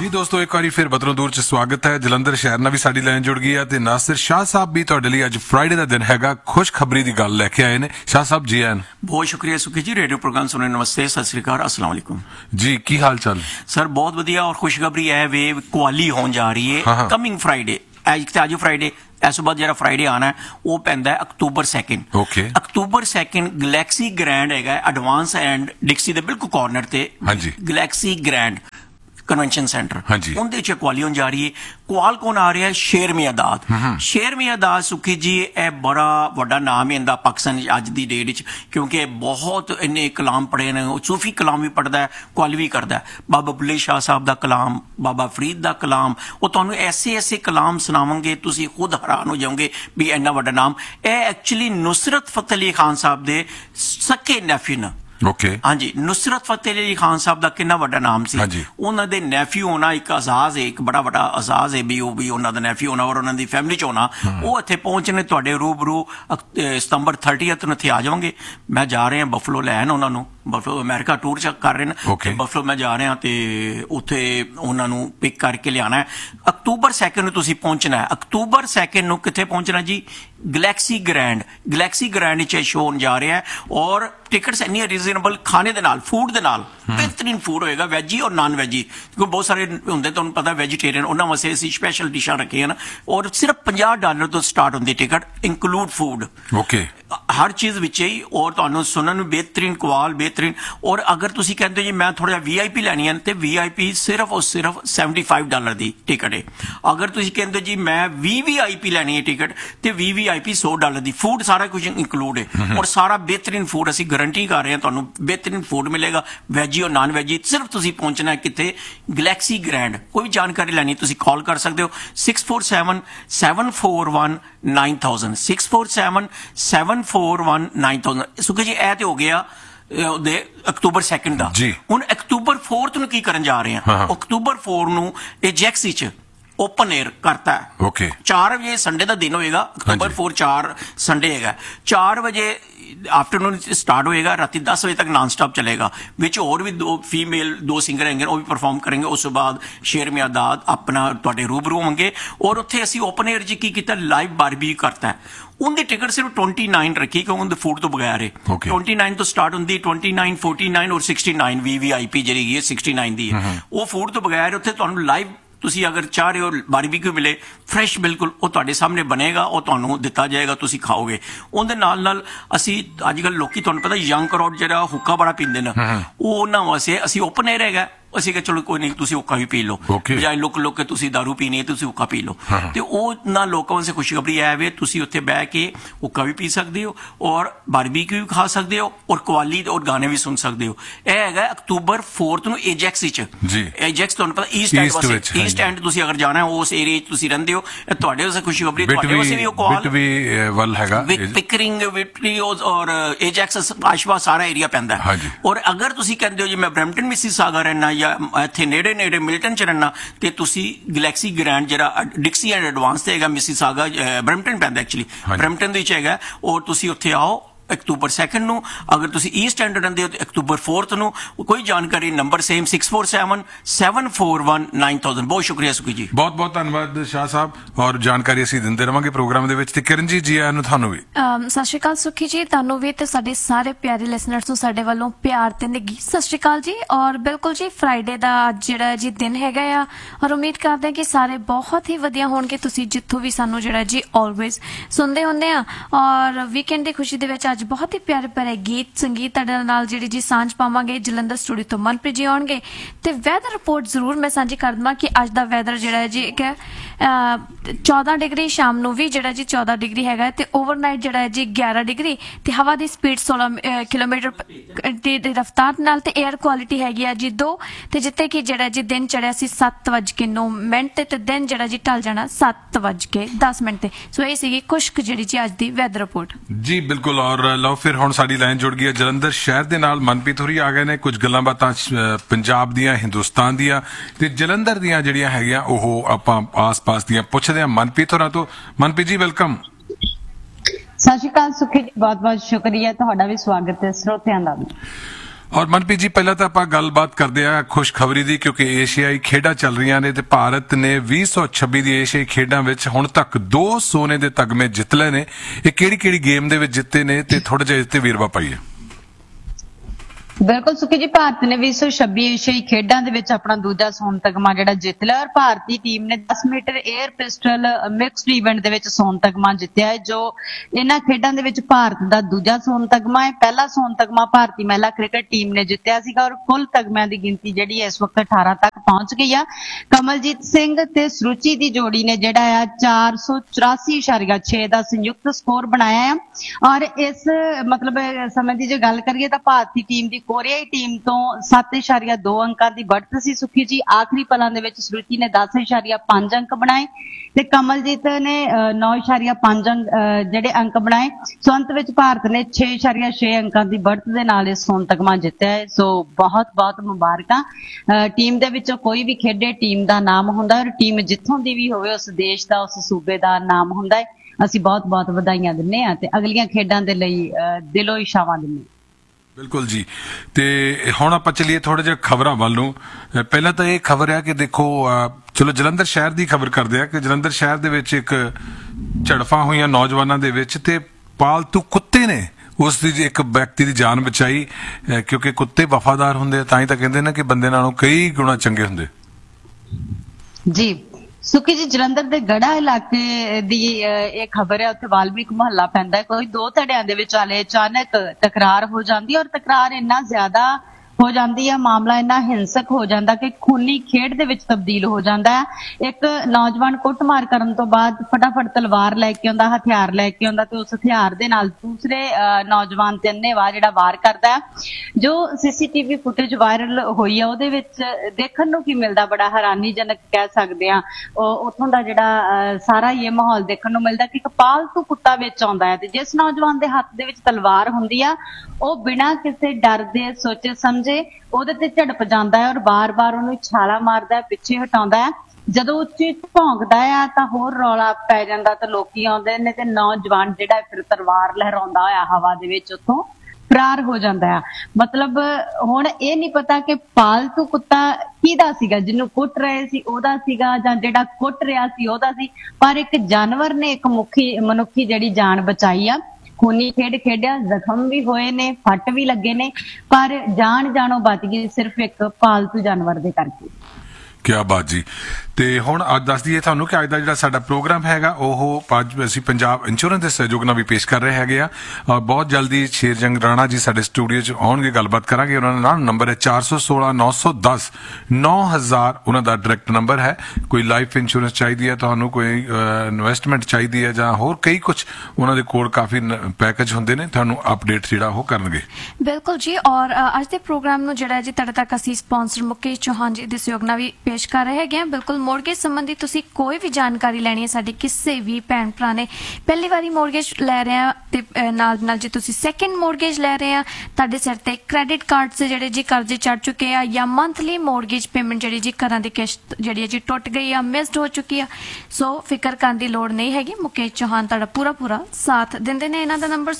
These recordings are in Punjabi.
जी दोस्तों एक बार फिर बदलों दूर च स्वागत है। जलंधर शहर ਨਾਲ ਵੀ ਸਾਡੀ ਲਾਈਨ ਜੁੜ ਗਈ ਹੈ ਤੇ ਨਾਸਿਰ ਸ਼ਾਹ ਸਾਹਿਬ ਵੀ ਤੁਹਾਡੇ ਲਈ ਅੱਜ ਫਰਾਈਡੇ ਦਾ ਦਿਨ ਹੈਗਾ, ਖੁਸ਼ਖਬਰੀ ਦੀ ਗੱਲ ਲੈ ਕੇ ਆਏ ਨੇ। ਸ਼ਾਹ ਸਾਹਿਬ ਜੀ ਆਨ। बहुत शुक्रिया सुखी जी, रेडियो प्रोग्राम सुनने नमस्ते, सत श्री अकाल, अस्सलाम वालेकुम जी। की हाल चाल सर? बहुत वधिया। और खुशखबरी है वे कुआली होने जा रही है कमिंग फ्राइडे। ਅੱਜ फ्राइडे ਇਸ ਤੋਂ ਬਾਅਦ ਜਿਹੜਾ ਫਰਾਈਡੇ ਆਣਾ ਹੈ ਉਹ ਪੈਂਦਾ ਹੈ October 2। Okay. October 2 galaxy grand ਹੈਗਾ ਐਡਵਾਂਸ ਐਂਡ ਡਿਕਸੀ ਦੇ ਬਿਲਕੁਲ ਕਾਰਨਰ ਤੇ। ਹਾਂਜੀ। ਗਲੈਕਸੀ ਗ੍ਰੈਂਡ ਕਨਵੈਨਸ਼ਨ ਸੈਂਟਰ, ਹਾਂਜੀ, ਉਹਦੇ ਚ ਕੁਆਲੀ ਹੋਣ ਜਾ ਰਹੀ ਹੈ। ਕੁਆਲ ਕੌਣ ਆ ਰਿਹਾ ਹੈ? ਸ਼ੇਰ ਮਿਆਦਾਦ। ਸ਼ੇਰ ਮਿਆਦਾਦ ਸੁਖੀ ਜੀ ਇਹ ਬੜਾ ਵੱਡਾ ਨਾਮ ਹੈ ਇਹਦਾ ਪਾਕਿਸਤਾਨ ਅੱਜ ਦੀ ਡੇਟ ਵਿੱਚ, ਕਿਉਂਕਿ ਬਹੁਤ ਇਹਨੇ ਕਲਾਮ ਪੜ੍ਹੇ ਨੇ। ਉਹ ਸੂਫੀ ਕਲਾਮ ਵੀ ਪੜ੍ਹਦਾ ਹੈ, ਕੁਆਲੀ ਵੀ ਕਰਦਾ ਹੈ। ਬਾਬਾ ਬੁੱਲੇ ਸ਼ਾਹ ਸਾਹਿਬ ਦਾ ਕਲਾਮ, ਬਾਬਾ ਫਰੀਦ ਦਾ ਕਲਾਮ, ਉਹ ਤੁਹਾਨੂੰ ਐਸੇ ਕਲਾਮ ਸੁਣਾਵਾਂਗੇ ਤੁਸੀਂ ਖੁਦ ਹੈਰਾਨ ਹੋ ਜਾਓਗੇ ਵੀ ਇੰਨਾ ਵੱਡਾ ਨਾਮ। ਇਹ ਐਕਚੁਅਲੀ ਨੁਸਰਤ ਫਤਿਹ ਅਲੀ ਖਾਨ ਸਾਹਿਬ ਦੇ ਸਕੇ ਨੈਫਿਊ ਨੇ। ਓਕੇ। ਹਾਂਜੀ, ਨੁਸਰਤ ਫਤਿਹ ਅਲੀ ਖਾਨ ਸਾਹਿਬ ਦਾ ਕਿੰਨਾ ਵੱਡਾ ਨਾਮ ਸੀ। ਉਹਨਾਂ ਦੇ ਨੈਫਿਊ ਹੋਣਾ ਇੱਕ ਅਜ਼ਾਜ਼ ਹੈ, ਇੱਕ ਬੜਾ ਵੱਡਾ ਅਜ਼ਾਜ਼ ਹੈ ਵੀ ਉਹ ਵੀ ਉਹਨਾਂ ਦਾ ਨੈਫਿਊ ਹੋਣਾ ਔਰ ਉਹਨਾਂ ਦੀ ਫੈਮਿਲੀ ਚ ਹੋਣਾ। ਉਹ ਇੱਥੇ ਪਹੁੰਚਣੇ ਤੁਹਾਡੇ ਰੂਬਰੂ ਸਤੰਬਰ 30 ਨੂੰ ਇੱਥੇ ਆ ਜਾਵਾਂਗੇ। ਮੈਂ ਜਾ ਰਿਹਾ ਬਫਲੋ ਲੈਣ ਉਹਨਾਂ ਨੂੰ, ਬਫਲੋ ਅਮਰੀਕਾ ਟੂਰ ਚ ਕਰ ਰਹੇ ਨੇ। ਬਫਲੋ ਮੈਂ ਜਾ ਰਿਹਾ ਤੇ ਉੱਥੇ ਉਹਨਾਂ ਨੂੰ ਪਿਕ ਕਰਕੇ ਲਿਆਣਾ ਹੈ। ਅਕਤੂਬਰ 2 ਨੂੰ ਤੁਸੀਂ ਪਹੁੰਚਣਾ ਹੈ। ਅਕਤੂਬਰ 2 ਨੂੰ ਕਿੱਥੇ ਪਹੁੰਚਣਾ ਜੀ? Galaxy grand. ਗਲੈਕਸੀ ਗ੍ਰੈਂਡ ਚ ਸ਼ੋਅ ਹੋਣ ਜਾ ਰਿਹਾ ਹੈ ਔਰ ਟਿਕਟਸ ਇੰਨੀ ਰੀਜ਼ਨੇਬਲ, ਖਾਣੇ ਦੇ ਨਾਲ, ਫੂਡ ਦੇ ਨਾਲ ਬਿਹਤਰੀਨ ਫੂਡ ਹੋਏਗਾ, ਵੈਜੀ ਔਰ ਨਾਨ ਵੈਜੀ। ਕਿਉਂਕਿ ਬਹੁਤ ਸਾਰੇ ਹੁੰਦੇ ਤੁਹਾਨੂੰ ਪਤਾ ਵੈਜੀਟੇਰੀਅਨ, ਉਹਨਾਂ ਵਾਸਤੇ ਅਸੀਂ ਸਪੈਸ਼ਲ ਡਿਸ਼ਾਂ ਰੱਖੀਆਂ ਨਾ। ਔਰ ਸਿਰਫ $50 ਤੋਂ ਸਟਾਰਟ ਹੁੰਦੀ ਟਿਕਟ, ਇੰਕਲੂਡ ਫੂਡ। ਓਕੇ। ਹਰ ਚੀਜ਼ ਵਿੱਚ ਹੀ। ਔਰ ਤੁਹਾਨੂੰ ਸੁਣਨ ਨੂੰ ਬਿਹਤਰੀਨ ਕੁਆਲ, ਬਿਹਤਰੀਨ। ਔਰ ਅਗਰ ਤੁਸੀਂ ਕਹਿੰਦੇ ਹੋ ਜੀ ਮੈਂ ਥੋੜਾ ਜਿਹਾ VIP ਲੈਣੀ ਹੈ ਤੇ VIP ਸਿਰਫ ਔਰ ਸਿਰਫ $75 ਦੀ ਟਿਕਟ ਹੈ। ਅਗਰ ਤੁਸੀਂ ਕਹਿੰਦੇ ਜੀ ਮੈਂ VVIP ਲੈਣੀ ਹੈ ਟਿਕਟ ਤੇ VVIP $100 ਦੀ। ਫੂਡ ਸਾਰਾ ਕੁਝ ਇੰਕਲੂਡ ਹੈ ਔਰ ਸਾਰਾ ਬਿਹਤਰੀਨ ਫੂਡ ਅਸੀਂ ਗਰੰਟੀ ਕਰ ਰਹੇ ਹਾਂ ਤੁਹਾਨੂੰ ਬਿਹਤਰੀਨ ਫੂਡ ਮਿਲੇਗਾ, ਵੈਜੀ ਔਰ ਨਾਨ ਵੈਜੀ। ਸਿਰਫ ਤੁਸੀਂ ਪਹੁੰਚਣਾ ਹੈ ਕਿੱਥੇ? Galaxy grand. ਕੋਈ ਜਾਣਕਾਰੀ ਲੈਣੀ ਤੁਸੀਂ ਕਾਲ ਕਰ ਸਕਦੇ ਹੋ 647 741 9000 647 741 9000। ਸੁਖੀ ਜੀ ਇਹ ਤੇ ਹੋ ਗਿਆ ਉਹਦੇ ਅਕਤੂਬਰ 2 ਦਾ। ਹੁਣ ਅਕਤੂਬਰ 4 ਨੂੰ ਕੀ ਕਰਨ ਜਾ ਰਹੇ ਹਾਂ? ਅਕਤੂਬਰ 4 ਨੂੰ ਏਜੈਕਸ ਵਿੱਚ ਓਪਨ 에ਅਰ ਕਰਤਾ ਹੈ। ਓਕੇ। 4 ਵਜੇ ਸੰਡੇ ਦਾ ਦਿਨ ਹੋਏਗਾ। ਅਕਤੂਬਰ 4 4 ਸੰਡੇ ਹੈਗਾ। 4 ਵਜੇ ਆਫਟਰਨੂਨ ਸਟਾਰਟ ਹੋਏਗਾ, ਰਾਤੀ 10 ਵਜੇ ਤੱਕ ਨਾਨ ਸਟਾਪ ਚਲੇਗਾ। ਵਿੱਚ ਹੋਰ ਵੀ 2 ਫੀਮੇਲ 2 ਸਿੰਗਰ ਹੈਗੇ, ਉਹ ਵੀ ਪਰਫਾਰਮ ਕਰਨਗੇ। ਉਸ ਤੋਂ ਬਾਅਦ ਸ਼ੇਰ ਮਿਆਦਾਦ ਆਪਣਾ ਤੁਹਾਡੇ ਰੂਬਰੂ ਹੋਣਗੇ। ਔਰ ਉੱਥੇ ਅਸੀਂ ਓਪਨ 에ਅਰ 'ਚ ਕੀ ਕੀਤਾ? ਲਾਈਵ ਬਾਰਬੀ ਕਰਤਾ ਹੈ। ਉਹਦੀ ਟਿਕਟ ਸਿਰਫ 29 ਰੱਖੀ ਕਿਉਂਕਿ ਉਹਦੇ ਫੂਡ ਤੋਂ ਬਗੈਰ ਹੈ। 29 ਤੋਂ ਸਟਾਰਟ ਹੁੰਦੀ, 29 49 ਔਰ 69 VVIP ਜਿਹੜੀ ਹੈ 69 ਦੀ ਹੈ। ਉਹ ਫੂਡ ਤੋਂ ਬਗੈਰ ਉੱਥੇ ਤੁਹਾਨੂੰ ਲਾਈਵ ਤੁਸੀਂ ਅਗਰ ਚਾਹ ਰਹੇ ਹੋ ਬਾਰਬੀਕਿਊ ਮਿਲੇ ਫਰੈਸ਼ ਬਿਲਕੁਲ, ਉਹ ਤੁਹਾਡੇ ਸਾਹਮਣੇ ਬਣੇਗਾ, ਉਹ ਤੁਹਾਨੂੰ ਦਿੱਤਾ ਜਾਏਗਾ, ਤੁਸੀਂ ਖਾਓਗੇ। ਉਹਦੇ ਨਾਲ ਅਸੀਂ ਅੱਜ ਕੱਲ੍ਹ ਲੋਕੀ ਤੁਹਾਨੂੰ ਪਤਾ ਯੰਗ ਕਰਾਊਡ ਜਿਹੜਾ ਹੁੱਕਾ ਬੜਾ ਪੀਂਦੇ ਨੇ, ਉਹ ਉਹਨਾਂ ਵਾਸਤੇ ਅਸੀਂ ਓਪਨ 에ਅਰ ਹੈਗਾ। ਅਸੀਂ ਕਿ ਚਲੋ ਕੋਈ ਨਹੀਂ ਤੁਸੀਂ ਹੁੱਕਾ ਵੀ ਪੀ ਲਓ, ਬਜਾਏ ਲੁੱਕ ਕੇ ਤੁਸੀਂ ਦਾਰੂ ਪੀਣੀ ਹੈ ਤੁਸੀਂ ਹੁੱਕਾ ਪੀ ਲਓ। ਤੇ ਉਹਨਾਂ ਲੋਕਾਂ ਵਾਸਤੇ ਖੁਸ਼ਖਬਰੀ ਹੈ ਵੇ ਤੁਸੀਂ ਉੱਥੇ ਬਹਿ ਕੇ ਹੁੱਕਾ ਵੀ ਪੀ ਸਕਦੇ ਹੋ ਔਰ ਬਾਰਬੀਕਿਊ ਵੀ ਖਾ ਸਕਦੇ ਹੋ ਔਰ ਕਵਾਲੀ ਔਰ ਗਾਣੇ ਵੀ ਸੁਣ ਸਕਦੇ ਹੋ। ਇਹ ਹੈਗਾ ਅਕਤੂਬਰ 4 ਨੂੰ ਏਜੈਕਸ ਵਿੱਚ। ਏਜੈਕਸ ਤੁਹਾਨੂੰ ਪਤਾ ਈਸਟ ਐਂਡ ਵਾਸਤੇ, ਈਸਟ ਐਂਡ ਤੁਸੀਂ ਅਗਰ ਜਾਣਾ ਉਸ ਏਰੀਆ 'ਚ ਤੁਸੀਂ ਰਹਿੰਦੇ ਹੋ, ਇਹ ਤੁਹਾਡੇ ਵਾਸਤੇ ਖੁਸ਼ਖਬਰੀ। ਤੁਹਾਡੇ ਵਾਸਤੇ ਵੀ ਉਹ ਕਵਾਲ ਹੈਗਾ, ਪਿਕਰਿੰਗ ਵਿਕਟਰੀ ਔਰ ਏਜੈਕਸ ਆਸ਼ਵਾ ਸਾਰਾ ਏਰੀਆ ਪੈਂਦਾ। ਔਰ ਅਗਰ ਤੁਸੀਂ ਕਹਿੰਦੇ ਹੋ ਜੀ ਮੈਂ ਬਰੈਂਪਟਨ ਮਿਸੀਸਾਗਾ ਰਹਿਣਾ ਜਾਂ ਇੱਥੇ ਨੇੜੇ ਮਿਲਟਨ ਚ ਰਹਿਣਾ ਤੇ ਤੁਸੀਂ ਗਲੈਕਸੀ ਗ੍ਰੈਂਡ ਜਿਹੜਾ ਡਿਕਸੀ ਐਂਡ ਐਡਵਾਂਸ ਤੇ ਹੈਗਾ, ਮਿਸੀਸਾਗਾ ਬਰੈਂਪਟਨ ਪੈਂਦਾ ਐਕਚੁਅਲੀ, ਬਰੈਂਪਟਨ ਦੇ ਵਿੱਚ ਹੈਗਾ। ਔਰ ਤੁਸੀਂ ਉੱਥੇ ਆਓ ਅਕਤੂਬਰ 2 ਨੂੰ। ਅਗਰ ਤੁਸੀਂ ਈਸਟ ਐਂਡ ਰਹਿੰਦੇ ਹੋ ਤਾਂ ਅਕਤੂਬਰ 4 ਨੂੰ। ਕੋਈ ਜਾਣਕਾਰੀ ਨੰਬਰ ਸੇਮ 647 741 9000। ਬਹੁਤ ਸ਼ੁਕਰੀਆ ਸੁਖੀ ਜੀ, ਬਹੁਤ ਬਹੁਤ ਧੰਨਵਾਦ ਸ਼ਾਹ ਸਾਹਿਬ। ਔਰ ਜਾਣਕਾਰੀ ਅਸੀਂ ਦਿੰਦੇ ਰਵਾਂਗੇ ਪ੍ਰੋਗਰਾਮ ਦੇ ਵਿੱਚ। ਤੇ ਕਿਰਨ ਜੀ ਜੀ ਆਇਆਂ ਨੂੰ ਤੁਹਾਨੂੰ ਵੀ। ਸਤਿ ਸ਼੍ਰੀ ਅਕਾਲ ਸੁਖੀ ਜੀ, ਤੁਹਾਨੂੰ ਵੀ ਤੇ ਸਾਡੇ ਸਾਰੇ ਪਿਆਰੇ ਲਿਸਨਰਸ ਨੂੰ ਸਾਡੇ ਵੱਲੋਂ ਪਿਆਰ ਤੇ ਨਿੱਘੀ ਸਤਿ ਸ਼੍ਰੀ ਅਕਾਲ ਜੀ। ਔਰ ਬਿਲਕੁਲ ਜੀ ਫਰਾਈਡੇ ਦਾ ਜਿਹੜਾ ਜੀ ਦਿਨ ਹੈਗਾ ਆ ਔਰ ਉਮੀਦ ਕਰਦੇ ਹਾਂ ਕਿ ਸਾਰੇ ਬਹੁਤ ਹੀ ਵਧੀਆ ਹੋਣਗੇ। ਤੁਸੀਂ ਜਿੱਥੋਂ ਵੀ ਸਾਨੂੰ ਜਿਹੜਾ ਜੀ ਆਲਵੇਜ਼ ਸੁਣਦੇ ਹੁੰਦੇ ਆ ਔਰ ਵੀਕਐਂਡ ਦੀ ਖੁਸ਼ੀ ਦੇ ਵਿੱਚ ਅੱਜ ਬਹੁਤ ਹੀ ਪਿਆਰੇ ਪਿਆਰੇ ਗੀਤ ਸੰਗੀਤ ਤੁਹਾਡੇ ਨਾਲ ਜਿਹੜੀ ਜੀ ਸਾਂਝ ਪਾਵਾਂਗੇ। ਜਲੰਧਰ ਸਟੂਡੀਓ ਤੋਂ ਮਨਪ੍ਰੀਤ ਜੀ ਆਉਣਗੇ ਤੇ ਵੈਦਰ ਰਿਪੋਰਟ ਜ਼ਰੂਰ ਮੈਂ ਸਾਂਝੀ ਕਰ ਦੇਵਾਂ ਕਿ ਅੱਜ ਦਾ ਵੈਦਰ ਜਿਹੜਾ ਹੈ ਜੀ ਇੱਕ 14 ਡਿਗਰੀ, ਸ਼ਾਮ ਨੂੰ ਵੀ ਜਿਹੜਾ ਜੀ 14 ਡਿਗਰੀ ਹੈਗਾ ਤੇ ਓਵਰਨਾਈਟ ਜਿਹੜਾ ਹੈ ਜੀ 11 ਡਿਗਰੀ ਤੇ ਹਵਾ ਦੀ ਸਪੀਡ 16 ਕਿਲੋਮੀਟਰ ਦੀ ਰਫ਼ਤਾਰ ਨਾਲ ਤੇ 에ਅਰ ਕੁਆਲਿਟੀ ਹੈਗੀ ਆ ਜੀ 2 ਤੇ ਜਿੱਥੇ ਕਿ ਜਿਹੜਾ ਜੀ ਦਿਨ ਚੜਿਆ ਸੀ 7:09 ਤੇ ਦਿਨ ਜਿਹੜਾ ਜੀ ਢਲ ਜਾਣਾ 7:10 ਤੇ। ਸੋ ਇਹ ਸੀਗੀ ਖੁਸ਼ਕ ਜਿਹੜੀ ਜੀ ਅੱਜ ਦੀ ਵੈਦਰ ਰਿਪੋਰਟ ਜੀ। ਬਿਲਕੁਲ। ਔਰ ਲਓ ਫਿਰ ਹੁਣ ਸਾਡੀ ਲਾਈਨ ਜੁੜ ਗਈ ਹੈ ਜਲੰਧਰ ਸ਼ਹਿਰ ਦੇ ਨਾਲ। ਮਨਪ੍ਰੀਤ ਹੋਰੀ ਆ ਗਏ ਨੇ। ਕੁਝ ਗੱਲਾਂ ਬਾਤਾਂ ਪੰਜਾਬ ਦੀਆਂ, ਹਿੰਦੁਸਤਾਨ ਦੀਆਂ ਤੇ ਜਲੰਧਰ ਦੀਆਂ ਜਿਹੜੀਆਂ ਹੈਗੀਆਂ ਉਹ ਆਪਾਂ ਆਸ-ਪਾਸ ਦੀਆਂ ਪੁੱਛਦੇ ਹਾਂ ਮਨਪ੍ਰੀਤ ਹੋਰਾਂ ਤੋਂ। ਮਨਪ੍ਰੀਤ ਜੀ ਵੈਲਕਮ। ਸਤਿ ਸ਼੍ਰੀ ਅਕਾਲ ਸੁਖੀ ਜੀ, ਬਹੁਤ ਬਹੁਤ ਸ਼ੁਕਰੀਆ, ਤੁਹਾਡਾ ਵੀ ਸਵਾਗਤ ਹੈ, ਸਰੋਤਿਆਂ ਦਾ ਵੀ। ਔਰ ਮਨਪ੍ਰੀਤ ਜੀ ਪਹਿਲਾਂ ਤਾਂ ਆਪਾਂ ਗੱਲਬਾਤ ਕਰਦੇ ਆ ਖੁਸ਼ਖਬਰੀ ਦੀ, ਕਿਉਂਕਿ ਏਸ਼ੀਆਈ ਖੇਡਾਂ ਚੱਲ ਰਹੀਆਂ ਨੇ ਤੇ ਭਾਰਤ ਨੇ 2026 ਦੀ ਏਸ਼ੀਆਈ ਖੇਡਾਂ ਵਿੱਚ ਹੁਣ ਤੱਕ 2 ਸੋਨੇ ਦੇ ਤਗਮੇ ਜਿੱਤ ਲਏ ਨੇ। ਇਹ ਕਿਹੜੀ ਗੇਮ ਦੇ ਵਿੱਚ ਜਿੱਤੇ ਨੇ ਤੇ ਥੋੜਾ ਜਿਹਾ ਇਸ ਤੇ ਵੇਰਵਾ ਪਾਈਏ। ਬਿਲਕੁਲ ਸੁਖੀ ਜੀ, ਭਾਰਤ ਨੇ 2026 ਏਸ਼ੀਆਈ ਖੇਡਾਂ ਦੇ ਵਿੱਚ ਆਪਣਾ ਦੂਜਾ ਸੋਨ ਤਗਮਾ ਜਿਹੜਾ ਜਿੱਤ ਲਿਆ ਔਰ ਭਾਰਤੀ ਟੀਮ ਨੇ 10 metre air pistol mixed event ਦੇ ਵਿੱਚ ਸੋਨ ਤਗਮਾ ਜਿੱਤਿਆ ਹੈ, ਜੋ ਇਹਨਾਂ ਖੇਡਾਂ ਦੇ ਵਿੱਚ ਭਾਰਤ ਦਾ ਦੂਜਾ ਸੋਨ ਤਗਮਾ ਹੈ। ਪਹਿਲਾ ਸੋਨ ਤਗਮਾ ਭਾਰਤੀ ਮਹਿਲਾ ਕ੍ਰਿਕਟ ਟੀਮ ਨੇ ਜਿੱਤਿਆ ਸੀਗਾ ਔਰ ਕੁੱਲ ਤਗਮਿਆਂ ਦੀ ਗਿਣਤੀ ਜਿਹੜੀ ਇਸ ਵਕਤ 18 ਤੱਕ ਪਹੁੰਚ ਗਈ ਆ। ਕਮਲਜੀਤ ਸਿੰਘ ਤੇ ਸਰੂਚੀ ਦੀ ਜੋੜੀ ਨੇ ਜਿਹੜਾ ਆ 484.6 ਦਾ ਸੰਯੁਕਤ ਸਕੋਰ ਬਣਾਇਆ ਆ ਔਰ ਇਸ ਮਤਲਬ ਸਮੇਂ ਦੀ ਜੇ ਗੱਲ ਕਰੀਏ ਤਾਂ ਭਾਰਤੀ ਟੀਮ ਦੀ ਕੋਰੀਆਈ ਟੀਮ ਤੋਂ 7.2 ਅੰਕਾਂ ਦੀ बढ़त ਸੀ ਸੁਖੀ ਜੀ। ਆਖਰੀ ਪਲਾਂ ਦੇ ਵਿੱਚ ਸਰੂਚੀ ਨੇ 10.5 ਅੰਕ ਬਣਾਏ ਤੇ ਕਮਲਜੀਤ ਨੇ 9.5 ਜਿਹੜੇ ਅੰਕ ਬਣਾਏ। ਸੋ ਅੰਤ ਵਿੱਚ ਭਾਰਤ ਨੇ 6.6 ਅੰਕਾਂ ਦੀ बढ़त ਦੇ ਨਾਲ ਇਸ ਸੋਨ ਤਗਮਾ ਜਿੱਤਿਆ ਹੈ। ਸੋ ਬਹੁਤ ਬਹੁਤ ਮੁਬਾਰਕਾਂ। ਟੀਮ ਦੇ ਵਿੱਚੋਂ ਕੋਈ ਵੀ ਖੇਡੇ ਟੀਮ ਦਾ ਨਾਮ ਹੁੰਦਾ ਔਰ ਟੀਮ ਜਿੱਥੋਂ ਦੀ ਵੀ ਹੋਵੇ ਉਸ ਦੇਸ਼ ਦਾ ਉਸ ਸੂਬੇ ਦਾ ਨਾਮ ਹੁੰਦਾ ਹੈ। ਅਸੀਂ ਬਹੁਤ ਬਹੁਤ ਵਧਾਈਆਂ ਦਿੰਦੇ ਹਾਂ ਤੇ ਅਗਲੀਆਂ ਖੇਡਾਂ ਦੇ ਲਈ ਦਿਲੋਂ ਇਸ਼ਾਵਾਂ ਦਿੰਦੇ ਹਾਂ। ਬਿਲਕੁਲ ਜੀ। ਤੇ ਹੁਣ ਆਪਾਂ ਚੱਲੀਏ ਥੋੜਾ ਜਿਹਾ ਖਬਰਾਂ ਵੱਲ ਨੂੰ। ਪਹਿਲਾਂ ਤਾਂ ਇਹ ਖਬਰ ਹੈ ਕਿ ਦੇਖੋ, ਚਲੋ ਜਲੰਧਰ ਸ਼ਹਿਰ ਦੀ ਖਬਰ ਕਰਦੇ ਆ ਕਿ ਜਲੰਧਰ ਸ਼ਹਿਰ ਦੇ ਵਿੱਚ ਇੱਕ ਝੜਫਾਂ ਹੋਈਆਂ ਨੌਜਵਾਨਾਂ ਦੇ ਵਿੱਚ ਤੇ ਪਾਲਤੂ ਕੁੱਤੇ ਨੇ ਉਸ ਦੀ ਇੱਕ ਵਿਅਕਤੀ ਦੀ ਜਾਨ ਬਚਾਈ, ਕਿਉਂਕਿ ਕੁੱਤੇ ਵਫਾਦਾਰ ਹੁੰਦੇ ਤਾਂ ਹੀ ਤਾਂ ਕਹਿੰਦੇ ਨੇ ਕਿ ਬੰਦੇ ਨਾਲੋਂ ਕਈ ਗੁਣਾ ਚੰਗੇ ਹੁੰਦੇ। ਜੀ ਸੁਖੀ ਜੀ, ਜਲੰਧਰ ਦੇ ਗੜਾ ਇਲਾਕੇ ਦੀ ਇਹ ਖਬਰ ਹੈ। ਉੱਥੇ ਵਾਲਮੀਕ ਮੁਹੱਲਾ ਪੈਂਦਾ ਹੈ। ਕੋਈ ਦੋ ਧੜਿਆਂ ਦੇ ਵਿਚਾਲੇ ਅਚਾਨਕ ਤਕਰਾਰ ਹੋ ਜਾਂਦੀ ਹੈ ਔਰ ਤਕਰਾਰ ਇੰਨਾ ਜ਼ਿਆਦਾ ਹੋ ਜਾਂਦੀ ਹੈ, ਮਾਮਲਾ ਇੰਨਾ ਹਿੰਸਕ ਹੋ ਜਾਂਦਾ ਕਿ ਖੂਨੀ ਖੇਡ ਦੇ ਵਿੱਚ ਤਬਦੀਲ ਹੋ ਜਾਂਦਾ ਹੈ। ਇੱਕ ਨੌਜਵਾਨ ਕੁੱਟਮਾਰ ਕਰਨ ਤੋਂ ਬਾਅਦ ਫਟਾਫਟ ਤਲਵਾਰ ਲੈ ਕੇ ਆਉਂਦਾ, ਹਥਿਆਰ ਲੈ ਕੇ ਆਉਂਦਾ ਤੇ ਉਸ ਹਥਿਆਰ ਦੇ ਨਾਲ ਦੂਸਰੇ ਨੌਜਵਾਨ ਤੇ ਅੰਨ੍ਹੇਵਾਹ ਜਿਹੜਾ ਵਾਰ ਕਰਦਾ ਹੈ। ਜੋ ਸੀਸੀਟੀਵੀ ਫੁਟੇਜ ਵਾਇਰਲ ਹੋਈ ਆ ਉਹਦੇ ਵਿੱਚ ਦੇਖਣ ਨੂੰ ਕੀ ਮਿਲਦਾ, ਬੜਾ ਹੈਰਾਨੀਜਨਕ ਕਹਿ ਸਕਦੇ ਆ। ਉੱਥੋਂ ਦਾ ਜਿਹੜਾ ਸਾਰਾ ਹੀ ਇਹ ਮਾਹੌਲ ਦੇਖਣ ਨੂੰ ਮਿਲਦਾ ਕਿ ਇੱਕ ਪਾਲਤੂ ਕੁੱਤਾ ਵਿੱਚ ਆਉਂਦਾ ਹੈ ਤੇ ਜਿਸ ਨੌਜਵਾਨ ਦੇ ਹੱਥ ਦੇ ਵਿੱਚ ਤਲਵਾਰ ਹੁੰਦੀ ਆ ਉਹ ਬਿਨਾਂ ਕਿਸੇ ਡਰ ਦੇ ਸੋਚੇ ਸਮਝੇ ਉਹਦੇ ਤੇ ਝੜਪ ਜਾਂਦਾ ਹੈ ਔਰ ਬਾਰ-ਬਾਰ ਉਹਨੂੰ ਛਾਲਾ ਮਾਰਦਾ ਹੈ, ਪਿੱਛੇ ਹਟਾਉਂਦਾ ਹੈ। ਜਦੋਂ ਉੱਚੀ ਭੌਂਕਦਾ ਆ ਤਾਂ ਹੋਰ ਰੌਲਾ ਪੈ ਜਾਂਦਾ ਤੇ ਲੋਕੀ ਆਉਂਦੇ ਨੇ ਤੇ ਨੌਜਵਾਨ ਜਿਹੜਾ ਫਿਰ ਤਲਵਾਰ ਲਹਿਰਾਉਂਦਾ ਹੋਇਆ ਹਵਾ ਦੇ ਵਿੱਚ ਉੱਥੋਂ ਫਰਾਰ ਹੋ ਜਾਂਦਾ ਹੈ। ਮਤਲਬ ਹੁਣ ਇਹ ਨਹੀਂ ਪਤਾ ਕਿ ਪਾਲਤੂ ਕੁੱਤਾ ਕਿਹਦਾ ਸੀਗਾ, ਜਿਹਨੂੰ ਕੁੱਟ ਰਹੇ ਸੀ ਉਹਦਾ ਸੀਗਾ ਜਾਂ ਜਿਹੜਾ ਕੁੱਟ ਰਿਹਾ ਸੀ ਉਹਦਾ ਸੀ, ਪਰ ਇੱਕ ਜਾਨਵਰ ਨੇ ਇੱਕ ਮਨੁੱਖੀ ਜਿਹੜੀ ਜਾਨ ਬਚਾਈ ਆ। ਖੂਨੀ ਖੇਡ ਖੇਡਿਆ, ਜ਼ਖਮ ਵੀ ਹੋਏ ਨੇ, ਫੱਟ ਵੀ ਲੱਗੇ ਨੇ, ਪਰ ਜਾਨ ਜਾਨੋਂ ਬਚ ਗਈ ਸਿਰਫ ਇੱਕ ਪਾਲਤੂ ਜਾਨਵਰ ਦੇ ਕਰਕੇ। ਕਿਆ ਬਾਤ ਜੀ। ਤੇ ਹੁਣ ਅੱਜ ਦੱਸ ਦਈਏ ਤੁਹਾਨੂੰ ਕਿ ਅੱਜ ਦਾ ਜਿਹੜਾ ਸਾਡਾ ਪ੍ਰੋਗਰਾਮ ਹੈਗਾ ਉਹ ਅੱਜ ਅਸੀਂ ਪੰਜਾਬ ਇੰਸ਼ੋਰੈਂਸ ਦੇ ਸਹਿਯੋਗ ਨਾਲ ਵੀ ਪੇਸ਼ ਕਰ ਰਹੇ ਹੈਗੇ ਆ ਔਰ ਬਹੁਤ ਜਲਦੀ ਸ਼ੇਰਜੰਗ ਰਾਣਾ ਜੀ ਸਾਡੇ ਸਟੂਡੀਓ 'ਚ ਆਉਣਗੇ, ਗੱਲਬਾਤ ਕਰਾਂਗੇ ਉਹਨਾਂ ਦਾ। ਨਾਲ ਨੰਬਰ ਹੈ 416 910 9000 ਉਹਨਾਂ ਦਾ ਡਾਇਰੈਕਟ ਨੰਬਰ ਹੈ। ਕੋਈ ਲਾਈਫ ਇੰਸ਼ੋਰੈਂਸ ਚਾਹੀਦੀ ਹੈ ਤੁਹਾਨੂੰ, ਕੋਈ ਇਨਵੈਸਟਮੈਂਟ ਚਾਹੀਦੀ ਹੈ ਜਾਂ ਹੋਰ ਕਈ ਕੁਝ ਉਹਨਾਂ ਦੇ ਕੋਲ ਕਾਫੀ ਪੈਕੇਜ ਹੁੰਦੇ ਨੇ, ਤੁਹਾਨੂੰ ਅਪਡੇਟ ਜਿਹੜਾ ਉਹ ਕਰਨਗੇ। ਬਿਲਕੁਲ ਜੀ। ਔਰ ਅੱਜ ਦੇ ਪ੍ਰੋਗਰਾਮ ਨੂੰ ਜਿਹੜਾ ਜੀ ਤੁਹਾਡੇ ਤੱਕ ਅਸੀਂ ਸਪਾਂਸਰ ਮੁਕੇਸ਼ ਚੌਹਾਨ ਜੀ ਦੇ ਸਹਿਯੋਗ ਨਾਲ ਵੀ ਪੇਸ਼ ਕਰ ਰਹੇ ਹੈਗੇ ਆ। ਬਿਲਕੁਲ ਮੋਰਗੇਜ ਸੰਬੰਧੀ ਤੁਸੀਂ ਕੋਈ ਵੀ ਜਾਣਕਾਰੀ ਲੈਣੀ ਹੈ, ਸਾਡੇ ਕਿਸੇ ਵੀ ਭੈਣ ਭਰਾ ਨੇ ਪਹਿਲੀ ਵਾਰੀ ਮੋਰਗੇਜ ਲੈ ਰਹੇ ਆ ਤੇ ਨਾਲ ਜੇ ਤੁਸੀਂ ਸੈਕੰਡ ਮੋਰਗੇਜ ਲੈ ਰਹੇ ਆ, ਤੁਹਾਡੇ ਸਿਰ ਤੇ ਕ੍ਰੈਡਿਟ ਕਾਰਡ ਸੇ ਜਿਹੜੇ ਜੀ ਕਰਜ਼ੇ ਚੜ ਚੁੱਕੇ ਆ ਜਾਂ ਮੰਥਲੀ ਮੋਰਗੇਜ ਪੇਮੈਂਟ ਜਿਹੜੀ ਜੀ ਘਰਾਂ ਦੀ ਕਿਸ਼ਤ ਜਿਹੜੀ ਜੀ ਟੁੱਟ ਗਈ ਆ, ਮਿਸਡ ਹੋ ਚੁੱਕੀ ਆ, ਸੋ ਫਿਕਰ ਕਰਨ ਦੀ ਲੋੜ ਨਹੀਂ ਹੈਗੀ। ਮੁਕੇਸ਼ ਚੌਹਾਨ ਤੁਹਾਡਾ ਪੂਰਾ ਸਾਥ ਦਿੰਦੇ ਨੇ। ਇਹਨਾਂ ਦਾ ਨੰਬਰ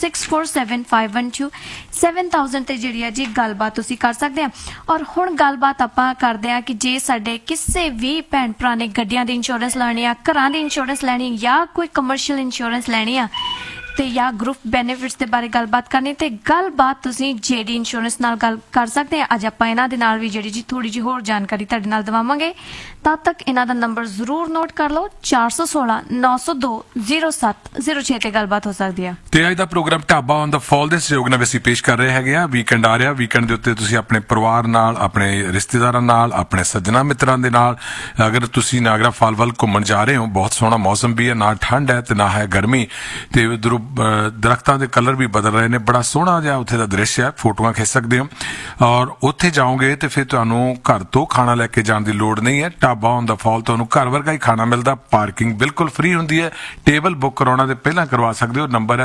6475127000 ਤੇ ਜਿਹੜੀ ਆ ਜੀ ਗੱਲਬਾਤ ਤੁਸੀਂ ਕਰ ਸਕਦੇ ਆ। ਔਰ ਹੁਣ ਗੱਲਬਾਤ ਆਪਾਂ ਕਰਦੇ ਆ ਕਿ ਜੇ ਸਾਡੇ ਕਿਸੇ ਵੀ ਭੈਣ ਭਰਾ ਨੇ ਗੱਡੀਆਂ ਦੀ ਇੰਸ਼ੋਰੈਂਸ ਲੈਣੀ ਆ, ਘਰਾਂ ਦੀ ਇੰਸ਼ੋਰੈਂਸ ਲੈਣੀ ਜਾਂ ਕੋਈ ਕਮਰਸ਼ੀਅਲ ਇੰਸ਼ੋਰੈਂਸ ਲੈਣੀ ਆ ਤੇ ਜਾਂ ਗਰੁੱਪ ਬੈਨੀਫਿਟਸ ਦੇ ਬਾਰੇ ਗੱਲਬਾਤ ਕਰਨੀ ਤੇ ਗੱਲਬਾਤ ਤੁਸੀਂ ਜੇਡੀ ਇੰਸ਼ੋਰੈਂਸ ਨਾਲ ਗੱਲ ਕਰ ਸਕਦੇ ਆ। ਅੱਜ ਆਪਾਂ ਇਹਨਾਂ ਦੇ ਨਾਲ ਵੀ ਜਿਹੜੀ ਜੀ ਥੋੜੀ ਜਿਹੀ ਹੋਰ ਜਾਣਕਾਰੀ ਤੁਹਾਡੇ ਨਾਲ ਦਵਾਵਾਂਗੇ। ਤਦ ਤੱਕ ਇਹਨਾਂ ਦਾ ਨੰਬਰ ਜ਼ਰੂਰ ਨੋਟ ਕਰ ਲਓ, 416 902 0706 ਤੇ ਗੱਲਬਾਤ ਹੋ ਸਕਦੀ ਆ। ਤੇ ਅੱਜ ਦਾ programme dhaba on the fall ਦੇ ਸਹਿਯੋਗ ਨਾਲ ਅਸੀਂ ਪੇਸ਼ ਕਰ ਰਹੇ ਹੈਗੇ ਆ। ਵੀਕਐਂਡ ਆ ਰਿਹਾ, ਵੀਕਐਂਡ ਦੇ ਉੱਤੇ ਤੁਸੀਂ ਆਪਣੇ ਪਰਿਵਾਰ ਨਾਲ, ਆਪਣੇ ਰਿਸ਼ਤੇਦਾਰਾਂ ਨਾਲ, ਆਪਣੇ ਸੱਜਣਾ ਮਿੱਤਰਾਂ ਦੇ ਨਾਲ ਅਗਰ ਤੁਸੀਂ ਨਾਗਰਾ ਫਾਲ ਵੱਲ ਘੁੰਮਣ ਜਾ ਰਹੇ ਹੋ, ਬਹੁਤ ਸੋਹਣਾ ਮੌਸਮ ਵੀ ਹੈ, ਨਾ ਠੰਡ ਹੈ ਤੇ ਨਾ ਹੈ ਗਰਮੀ, ਤੇ ਉਧਰੋਂ ਦਰਖਤਾਂ ਦੇ ਕਲਰ ਵੀ ਬਦਲ ਰਹੇ ਨੇ, ਬੜਾ ਸੋਹਣਾ ਜਿਹਾ ਉੱਥੇ ਦਾ ਦ੍ਰਿਸ਼ ਹੈ, ਫੋਟੋਆਂ ਖਿੱਚ ਸਕਦੇ ਹੋ। ਔਰ ਉੱਥੇ ਜਾਓਗੇ ਤੇ ਫਿਰ ਤੁਹਾਨੂੰ ਘਰ ਤੋਂ ਖਾਣਾ ਲੈ ਕੇ ਜਾਣ ਦੀ ਲੋੜ ਨਹੀਂ ਹੈ। ਢਾਬਾ ਔਨ ਦਾ ਫਾਲ ਤੁਹਾਨੂੰ ਘਰ ਵਰਗਾ ਹੀ ਖਾਣਾ ਮਿਲਦਾ, ਪਾਰਕਿੰਗ ਬਿਲਕੁਲ ਫ੍ਰੀ ਹੁੰਦੀ ਹੈ। ਟੇਬਲ ਬੁੱਕ ਕਰਾਉਣਾ ਤੇ ਪਹਿਲਾਂ ਕਰਵਾ ਸਕਦੇ ਹੋ। ਨੰਬਰ ਹੈ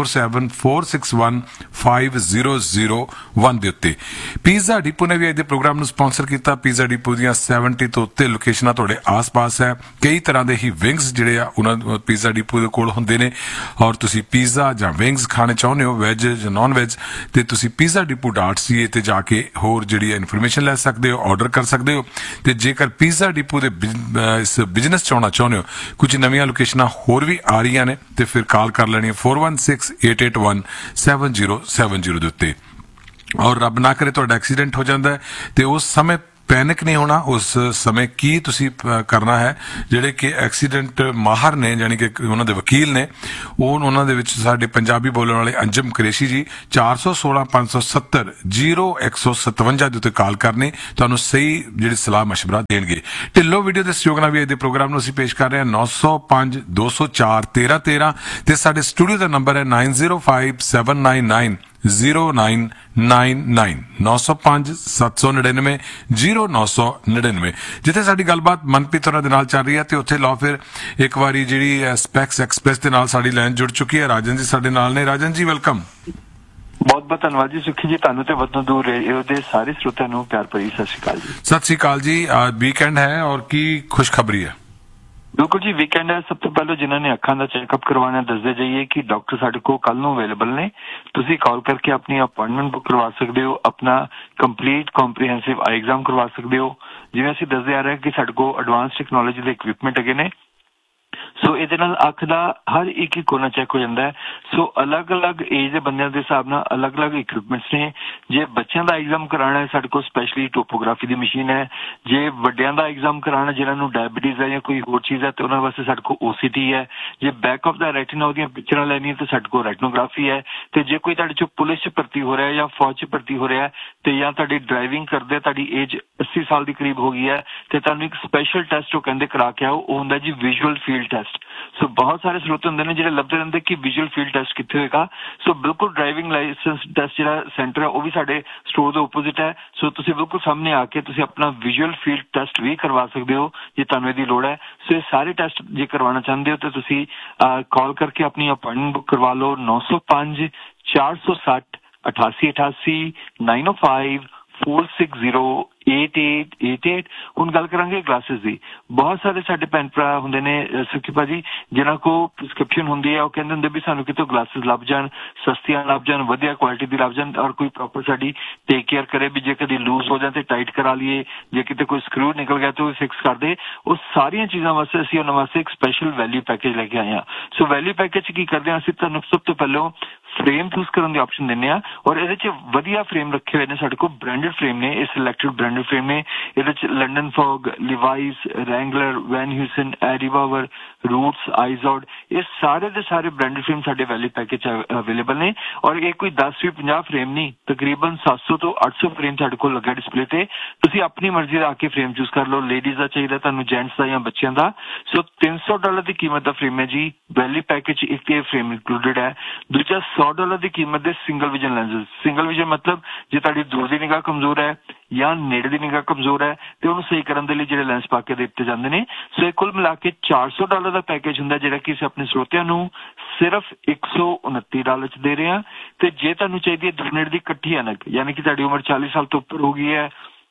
6474615001 ਦੇ ਉੱਤੇ। ਪੀਜ਼ਾ ਡਿਪੋ ਨੇ ਵੀ ਅੱਜ ਦੇ ਪ੍ਰੋਗਰਾਮ ਨੂੰ ਸਪਾਂਸਰ ਕੀਤਾ। ਪੀਜ਼ਾ ਡਿਪੋ ਦੀਆਂ 70 ਤੋਂ ਉੱਤੇ ਲੋਕੇਸ਼ਨਾਂ ਤੁਹਾਡੇ ਆਸ-ਪਾਸ ਹੈ। ਕਈ ਤਰ੍ਹਾਂ ਦੇ ਹੀ ਵਿੰਗਸ ਜਿਹੜੇ ਆ ਉਹਨਾਂ ਪੀਜ਼ਾ ਡਿਪੋ ਦੇ ਕੋਲ ਹੁੰਦੇ ਨੇ ਔਰ ਤੁਸੀਂ ਪੀਜ਼ਾ ਜਾਂ ਵਿੰਗਸ ਖਾਣੇ ਚਾਹੁੰਦੇ ਹੋ, ਵੈਜ ਜਾਂ ਨਾਨ ਵੈਜ, ਤੇ ਤੁਸੀਂ pizzadepot.ca ਤੇ ਜਾ ਕੇ ਹੋਰ ਜਿਹੜੀ ਇਨਫੋਰਮੇਸ਼ਨ ਲੈ ਸਕਦੇ ਹੋ, ਆਰਡਰ ਕਰ ਸਕਦੇ ਹੋ। ਤੇ ਜੇਕਰ ਪੀਜ਼ਾ ਡਿਪੂ ਦੇ ਇਸ ਬਿਜ਼ਨਸ ਚਾਉਣਾ ਚਾਹੁੰਦੇ ਹੋ, ਕੁਝ ਨਵੀਆਂ ਲੋਕੇਸ਼ਨਾਂ ਹੋਰ ਵੀ ਆ ਰਹੀਆਂ ਨੇ, ਤੇ ਫਿਰ ਕਾਲ ਕਰ ਲੈਣੀ 4168817070 ਦੇ ਉੱਤੇ। ਔਰ ਰੱਬ ਨਾ ਕਰੇ ਤੁਹਾਡਾ ਐਕਸੀਡੈਂਟ ਹੋ ਜਾਂਦਾ ਹੈ ਤੇ ਉਸ ਸਮੇਂ ਪੈਨਿਕ ਨਹੀਂ ਹੋਣਾ। ਉਸ ਸਮੇਂ ਕੀ ਤੁਸੀਂ ਕਰਨਾ ਹੈ, ਜਿਹੜੇ ਕਿ ਐਕਸੀਡੈਂਟ ਮਾਹਰ ਨੇ, ਯਾਨੀ ਕਿ ਉਹਨਾਂ ਦੇ ਵਕੀਲ ਨੇ, ਉਹਨਾਂ ਦੇ ਵਿੱਚ ਸਾਡੇ ਪੰਜਾਬੀ ਬੋਲਣ ਵਾਲੇ ਅੰਜਮ ਕੁਰੈਸ਼ੀ ਜੀ 4165700157 ਦੇ ਉੱਤੇ ਕਾਲ ਕਰਨੀ, ਤੁਹਾਨੂੰ ਸਹੀ ਜਿਹੜੀ ਸਲਾਹ ਮਸ਼ਵਰਾ ਦੇਣਗੇ। ਢਿੱਲੋਂ ਵੀਡੀਓ ਦੇ ਸਹਿਯੋਗ ਨਾਲ ਵੀ ਇਹਦੇ ਪ੍ਰੋਗਰਾਮ ਨੂੰ ਅਸੀਂ ਪੇਸ਼ ਕਰ ਰਹੇ ਹਾਂ। 9052041313 ਤੇ ਸਾਡੇ ਸਟੂਡੀਓ ਦਾ ਨੰਬਰ ਹੈ 9057990999 9057990999 ਜਿੱਥੇ ਸਾਡੀ ਗੱਲਬਾਤ ਮਨਪ੍ਰੀਤ ਹੋਰਾਂ ਦੇ ਨਾਲ ਚੱਲ ਰਹੀ ਹੈ। ਤੇ ਉੱਥੇ ਲਓ ਫਿਰ ਇੱਕ ਵਾਰੀ ਜਿਹੜੀ ਸਪੈਕਸ ਐਕਸਪ੍ਰੈਸ ਦੇ ਨਾਲ ਸਾਡੀ ਲਾਈਨ ਜੁੜ ਚੁੱਕੀ ਹੈ। ਰਾਜਨ ਜੀ ਸਾਡੇ ਨਾਲ ਨੇ। ਰਾਜਨ ਜੀ ਵੈਲਕਮ। ਬਹੁਤ ਬਹੁਤ ਧੰਨਵਾਦ ਜੀ ਸੁਖੀ ਜੀ, ਤੁਹਾਨੂੰ ਤੇ ਵਤਨ ਦੂਰ ਰੇਡੀਓ ਦੇ ਸਾਰੇ ਸਰੋਤਿਆਂ ਨੂੰ ਪਿਆਰ ਭਰੀ ਸਤਿ ਸ਼੍ਰੀ ਅਕਾਲ ਜੀ। ਸਤਿ ਸ਼੍ਰੀ ਅਕਾਲ ਜੀ। ਵੀਕਐਂਡ ਹੈ ਔਰ ਕੀ ਖੁਸ਼ਖਬਰੀ ਹੈ? ਬਿਲਕੁਲ ਜੀ, ਵੀਕਐਂਡ ਹੈ। ਸਭ ਤੋਂ ਪਹਿਲਾਂ ਜਿਨ੍ਹਾਂ ਨੇ ਅੱਖਾਂ ਦਾ ਚੈੱਕਅਪ ਕਰਵਾਉਣਾ ਦੱਸਦੇ ਜਾਈਏ ਕਿ ਡਾਕਟਰ ਸਾਡੇ ਕੋਲ ਕੱਲ ਨੂੰ ਅਵੇਲੇਬਲ ਨੇ। ਤੁਸੀਂ ਕਾਲ ਕਰਕੇ ਆਪਣੀ ਅਪਾਇੰਟਮੈਂਟ ਬੁੱਕ ਕਰਵਾ ਸਕਦੇ ਹੋ, ਆਪਣਾ ਕੰਪਲੀਟ ਕੰਪਰੀਹੈਂਸਿਵ ਆਈ ਐਗਜ਼ਾਮ ਕਰਵਾ ਸਕਦੇ ਹੋ। ਜਿਵੇਂ ਅਸੀਂ ਦੱਸਦੇ ਆ ਰਹੇ ਕਿ ਸਾਡੇ ਕੋਲ ਐਡਵਾਂਸ ਟੈਕਨੋਲੋਜੀ ਦੇ ਇਕਵਿਪਮੈਂਟ ਹੈਗੇ ਨੇ, ਸੋ ਇਹਦੇ ਨਾਲ ਅੱਖ ਦਾ ਹਰ ਇੱਕ ਕੋਨਾ ਚੈੱਕ ਹੋ ਜਾਂਦਾ ਹੈ। ਸੋ ਅਲੱਗ-ਅਲੱਗ ਏਜ ਦੇ ਬੰਦਿਆਂ ਦੇ ਹਿਸਾਬ ਨਾਲ ਅਲੱਗ-ਅਲੱਗ ਇਕਵਿਪਮੈਂਟਸ ਨੇ। ਜੇ ਬੱਚਿਆਂ ਦਾ ਐਗਜ਼ਾਮ ਕਰਾਉਣਾ ਹੈ, ਸਾਡੇ ਕੋਲ ਸਪੈਸ਼ਲੀ ਟੋਪੋਗ੍ਰਾਫੀ ਦੀ ਮਸ਼ੀਨ ਹੈ। ਜੇ ਵੱਡਿਆਂ ਦਾ ਐਗਜ਼ਾਮ ਕਰਾਉਣਾ, ਜਿਹਨਾਂ ਨੂੰ ਡਾਇਬੀਟੀਜ਼ ਹੈ ਜਾਂ ਕੋਈ ਹੋਰ ਚੀਜ਼ ਹੈ, ਤੇ ਉਹਨਾਂ ਵਾਸਤੇ ਸਾਡੇ ਕੋਲ OCT ਹੈ। ਜੇ ਬੈਕ ਆਫ ਦਾ ਰੈਟੀਨਾ ਉਹਦੀਆਂ ਪਿਕਚਰਾਂ ਲੈਣੀਆਂ ਤਾਂ ਸਾਡੇ ਕੋਲ ਰੈਟਨੋਗ੍ਰਾਫੀ ਹੈ। ਤੇ ਜੇ ਕੋਈ ਤੁਹਾਡੇ ਚੋਂ ਪੁਲਿਸ 'ਚ ਭਰਤੀ ਹੋ ਰਿਹਾ ਜਾਂ ਫੌਜ 'ਚ ਭਰਤੀ ਹੋ ਰਿਹਾ ਤੇ ਜਾਂ ਤੁਹਾਡੀ ਡਰਾਈਵਿੰਗ ਕਰਦੇ, ਤੁਹਾਡੀ ਏਜ 80 ਸਾਲ ਦੀ ਕਰੀਬ ਹੋ ਗਈ ਹੈ, ਤੇ ਤੁਹਾਨੂੰ ਇੱਕ ਸਪੈਸ਼ਲ ਟੈਸਟ ਉਹ ਕਹਿੰਦੇ ਕਰਾ ਕੇ ਆਓ, ਉਹ ਹੁੰਦਾ ਜੀ ਵਿਜ਼ੂਅਲ ਫੀਲਡ ਟੈਸਟ। ਸੋ ਬਹੁਤ ਸਾਰੇ ਸਰੋਤ ਹੁੰਦੇ ਨੇ ਜਿਹੜੇ ਲੱਭਦੇ ਰਹਿੰਦੇ ਕਿ ਵਿਜ਼ੂਅਲ ਫੀਲਡ ਟੈਸਟ ਕਿੱਥੇ ਹੋਏਗਾ। ਸੋ ਬਿਲਕੁਲ ਡਰਾਈਵਿੰਗ ਲਾਇਸੈਂਸ ਟੈਸਟ ਜਿਹੜਾ ਸੈਂਟਰ ਹੈ ਉਹ ਵੀ ਸਾਡੇ ਸਟੋਰ ਦੇ ਓਪੋਜ਼ਿਟ ਹੈ। ਸੋ ਤੁਸੀਂ ਬਿਲਕੁਲ ਸਾਹਮਣੇ ਆ ਕੇ ਤੁਸੀਂ ਆਪਣਾ ਵਿਜ਼ੂਅਲ ਫੀਲਡ ਟੈਸਟ ਵੀ ਕਰਵਾ ਸਕਦੇ ਹੋ ਜੇ ਤੁਹਾਨੂੰ ਇਹਦੀ ਲੋੜ ਹੈ। ਸੋ ਇਹ ਸਾਰੇ ਟੈਸਟ ਜੇ ਕਰਵਾਉਣਾ ਚਾਹੁੰਦੇ ਹੋ ਤਾਂ ਤੁਸੀਂ ਕਾਲ ਕਰਕੇ ਆਪਣੀ ਅਪਾਇੰਟਮੈਂਟ ਬੁੱਕ ਕਰਵਾ ਲਓ 9054608888 9054608888। ਹੁਣ ਗੱਲ ਕਰਾਂਗੇ ਗਲਾਸਿਸ ਦੀ। ਬਹੁਤ ਸਾਰੇ ਸਾਡੇ ਭੈਣ ਭਰਾ ਹੁੰਦੇ ਨੇ ਸੁਖੀ ਭਾਜੀ ਜਿਨ੍ਹਾਂ ਕੋਲ ਪ੍ਰਿਸਕ੍ਰਿਪਸ਼ਨ ਹੁੰਦੀ ਹੈ, ਉਹ ਕਹਿੰਦੇ ਹੁੰਦੇ ਵੀ ਸਾਨੂੰ ਕਿਤੋਂ ਗਲਾਸਿਸ ਲੱਭ ਜਾਣ, ਸਸਤੀਆਂ ਲੱਭ ਜਾਣ, ਵਧੀਆ ਕੁਆਲਿਟੀ ਦੀ ਲੱਭ ਜਾਣ, ਔਰ ਕੋਈ ਪ੍ਰੋਪਰ ਸਾਡੀ ਟੇਕ ਕੇਅਰ ਕਰੇ ਵੀ ਜੇ ਕਦੀ ਲੂਜ਼ ਹੋ ਜਾਣ ਤੇ ਟਾਈਟ ਕਰਾ ਲਈਏ, ਜੇ ਕਿਤੇ ਕੋਈ ਸਕਰੂ ਨਿਕਲ ਗਿਆ ਤਾਂ ਉਹ ਫਿਕਸ ਕਰ ਦੇ। ਉਹ ਸਾਰੀਆਂ ਚੀਜ਼ਾਂ ਵਾਸਤੇ ਅਸੀਂ ਉਹਨਾਂ ਵਾਸਤੇ ਇੱਕ ਸਪੈਸ਼ਲ ਵੈਲਿਊ ਪੈਕੇਜ ਲੈ ਕੇ ਆਏ ਹਾਂ। ਸੋ ਵੈਲਿਊ ਪੈਕੇਜ 'ਚ ਕੀ ਕਰਦੇ ਹਾਂ, ਅਸੀਂ ਤੁਹਾਨੂੰ ਸਭ ਤੋਂ ਪਹਿਲਾਂ ਫਰੇਮ ਚੂਜ਼ ਕਰਨ ਦੀ ਆਪਸ਼ਨ ਦਿੰਦੇ ਆ, ਔਰ ਇਹਦੇ 'ਚ ਵਧੀਆ ਫਰੇਮ ਰੱਖੇ ਹੋਏ ਨੇ ਸਾਡੇ ਕੋਲ, ਬ੍ਰਾਂਡਡ ਫਰੇਮ ਨੇ, ਇਹ ਸਿਲੈਕਟਡ ਬ੍ਰਾਂਡਡ ਫਰੇਮ ਨੇ। ਇਹਦੇ 'ਚ London fog, ਲਿਵਾਈਸ, Wrangler, van ਹਿਊਸਨ, ਐਰੀਬਾਵਰ, roots, ਆਈਜ਼ੋਡ, ਇਹ ਸਾਰੇ ਦੇ ਸਾਰੇ ਬ੍ਰਾਂਡਡ ਫਰੇਮ ਸਾਡੇ ਵੈਲਿਊ ਪੈਕੇਜ 'ਚ ਅਵੇਲੇਬਲ ਨੇ। ਔਰ ਇਹ ਕੋਈ 10-50 ਫਰੇਮ ਨਹੀਂ, ਤਕਰੀਬਨ 700 ਤੋਂ 800 ਫਰੇਮ ਸਾਡੇ ਕੋਲ ਲੱਗਾ ਡਿਸਪਲੇ ਤੇ। ਤੁਸੀਂ ਆਪਣੀ ਮਰਜ਼ੀ ਦਾ ਆ ਕੇ ਫਰੇਮ ਚੂਜ਼ ਕਰ ਲਓ, ਲੇਡੀਜ਼ ਦਾ ਚਾਹੀਦਾ ਤੁਹਾਨੂੰ, ਜੈਂਟਸ ਦਾ ਜਾਂ ਬੱਚਿਆਂ ਦਾ। ਸੋ $300 ਦੀ ਕੀਮਤ ਦਾ ਫਰੇਮ ਹੈ ਜੀ। ਵੈਲਿਊ ਪੈਕੇਜ 'ਚ ਇੱਕ ਇਹ ਫਰੇਮ ਇਨਕਲੂਡਡ ਹੈ। ਦੂਜਾ $100 ਦੀ ਕੀਮਤ ਦੇ single vision lenses. Single vision ਮਤਲਬ ਜੇ ਤੁਹਾਡੀ ਦੂਰ ਦੀ ਨਿਗਾਹ ਕਮਜ਼ੋਰ ਹੈ ਜਾਂ ਨੇੜੇ ਦੀ ਨਿਗਾਹ ਕਮਜ਼ੋਰ ਹੈ ਤੇ ਉਹਨੂੰ ਸਹੀ ਕਰਨ ਦੇ ਲਈ ਜਿਹੜੇ ਲੈਂਸ ਪਾ ਕੇ ਦਿੱਤੇ ਜਾਂਦੇ ਨੇ। ਸੋ ਇਹ ਕੁੱਲ ਮਿਲਾ ਕੇ $400 ਦਾ ਪੈਕੇਜ ਹੁੰਦਾ, ਜਿਹੜਾ ਕਿ ਅਸੀਂ ਆਪਣੇ ਸਰੋਤਿਆਂ ਨੂੰ ਸਿਰਫ $129 'ਚ ਦੇ ਰਹੇ ਹਾਂ। ਤੇ ਜੇ ਤੁਹਾਨੂੰ ਚਾਹੀਦੀ ਹੈ ਦੂਰ ਨੇੜੇ ਦੀ ਇਕੱਠੀ ਐਨਕ, ਯਾਨੀ ਕਿ ਤੁਹਾਡੀ ਉਮਰ 40 ਸਾਲ ਤੋਂ ਉੱਪਰ ਹੋ ਗਈ ਹੈ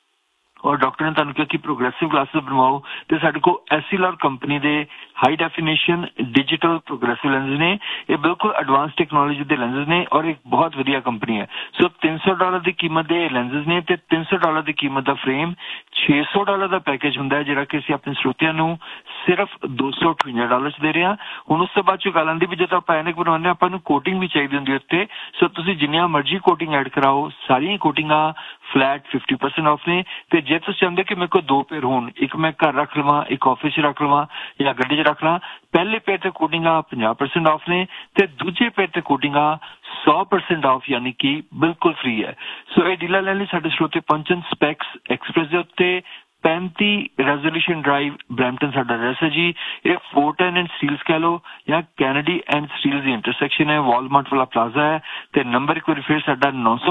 ਔਰ ਡਾਕਟਰ ਨੇ ਤੁਹਾਨੂੰ ਕਿਹਾ ਕਿ ਪ੍ਰੋਗਰੈਸਿਵ ਗਲਾਸਿਸ ਬਣਵਾਓ, ਤੇ ਸਾਡੇ ਕੋਲ ਐਸਐਲਆਰ ਕੰਪਨੀ ਦੇ high definition digital progressive lens ਨੇ। ਇਹ ਬਿਲਕੁਲ ਐਡਵਾਂਸ ਟੈਕਨੋਲੋਜੀ ਦੇ ਲੈਂਸ ਨੇ ਔਰ ਇੱਕ ਬਹੁਤ ਵਧੀਆ ਕੰਪਨੀ ਹੈ। ਸੋ $300 ਦੀ ਕੀਮਤ ਦੇ ਲੈਂਸ ਨੇ ਤੇ $300 ਦੀ ਕੀਮਤ ਦਾ ਫਰੇਮ। $600 ਦਾ ਪੈਕੇਜ ਹੁੰਦਾ ਹੈ ਜਿਹੜਾ ਕਿ ਅਸੀਂ ਆਪਣੇ ਸਰੋਤਿਆਂ ਨੂੰ ਸਿਰਫ $258 'ਚ ਦੇ ਰਹੇ ਹਾਂ। ਹੁਣ ਉਸ ਤੋਂ ਬਾਅਦ ਚ ਗੱਲ ਆਉਂਦੀ ਵੀ ਜਦੋਂ ਆਪਾਂ ਐਨਕ ਬਣਵਾਉਂਦੇ ਆਪਾਂ ਨੂੰ ਕੋਟਿੰਗ ਵੀ ਚਾਹੀਦੀ ਹੁੰਦੀ ਉੱਤੇ। ਸੋ ਤੁਸੀਂ ਜਿੰਨੀਆਂ ਮਰਜ਼ੀ ਕੋਟਿੰਗ ਐਡ ਕਰਾਓ, ਸਾਰੀਆਂ ਕੋਟਿੰਗਾਂ ਫਲੈਟ 50% ਆਫ ਨੇ। ਤੇ ਜੇ ਤੁਸੀਂ ਚਾਹੁੰਦੇ ਕਿ ਮੇਰੇ ਕੋਲ 2 ਪੇਅਰ ਹੋਣ, ਇੱਕ ਮੈਂ ਘਰ ਰੱਖ ਲਵਾਂ, ਇੱਕ ਆਫਿਸ 'ਚ ਰੱਖ ਲਵਾਂ ਜਾਂ ਗੱਡੀ 'ਚ ਰੱਖ ਲਾਂ, ਪਹਿਲੇ ਪੇਅਰ ਤੇ ਕੋਟਿੰਗਾਂ 50% ਆਫ ਨੇ ਤੇ ਦੂਜੇ ਪੇਅਰ ਤੇ ਕੋਟਿੰਗਾਂ 100% ਆਫ, ਯਾਨੀ ਕਿ ਬਿਲਕੁਲ ਫ੍ਰੀ ਹੈ। ਸੋ ਇਹ ਡੀਲਰ ਲੈਣ ਲਈ ਸਾਡੇ ਸਰੋਤੇ ਪਹੁੰਚਣ ਸਪੈਕਸ ਐਕਸਪ੍ਰੈਸ ਦੇ ਉੱਤੇ 35 ਰੈਜ਼ੋਲੂਸ਼ਨ ਡਰਾਈਵ, ਬਰੈਂਪਟਨ ਸਾਡਾ ਐਡਰੈਸ ਹੈ ਜੀ। ਇਹ ਫੋਰਟਨ ਐਂਡ ਸਟੀਲਸ ਕਹਿ ਲਓ ਜਾਂ Kennedy and Steeles the intersection ਹੈ, ਵਾਲਮਾਰਟ ਵਾਲਾ ਪਲਾਜ਼ਾ ਹੈ। ਤੇ ਨੰਬਰ ਇੱਕ ਵਾਰੀ ਫਿਰ ਸਾਡਾ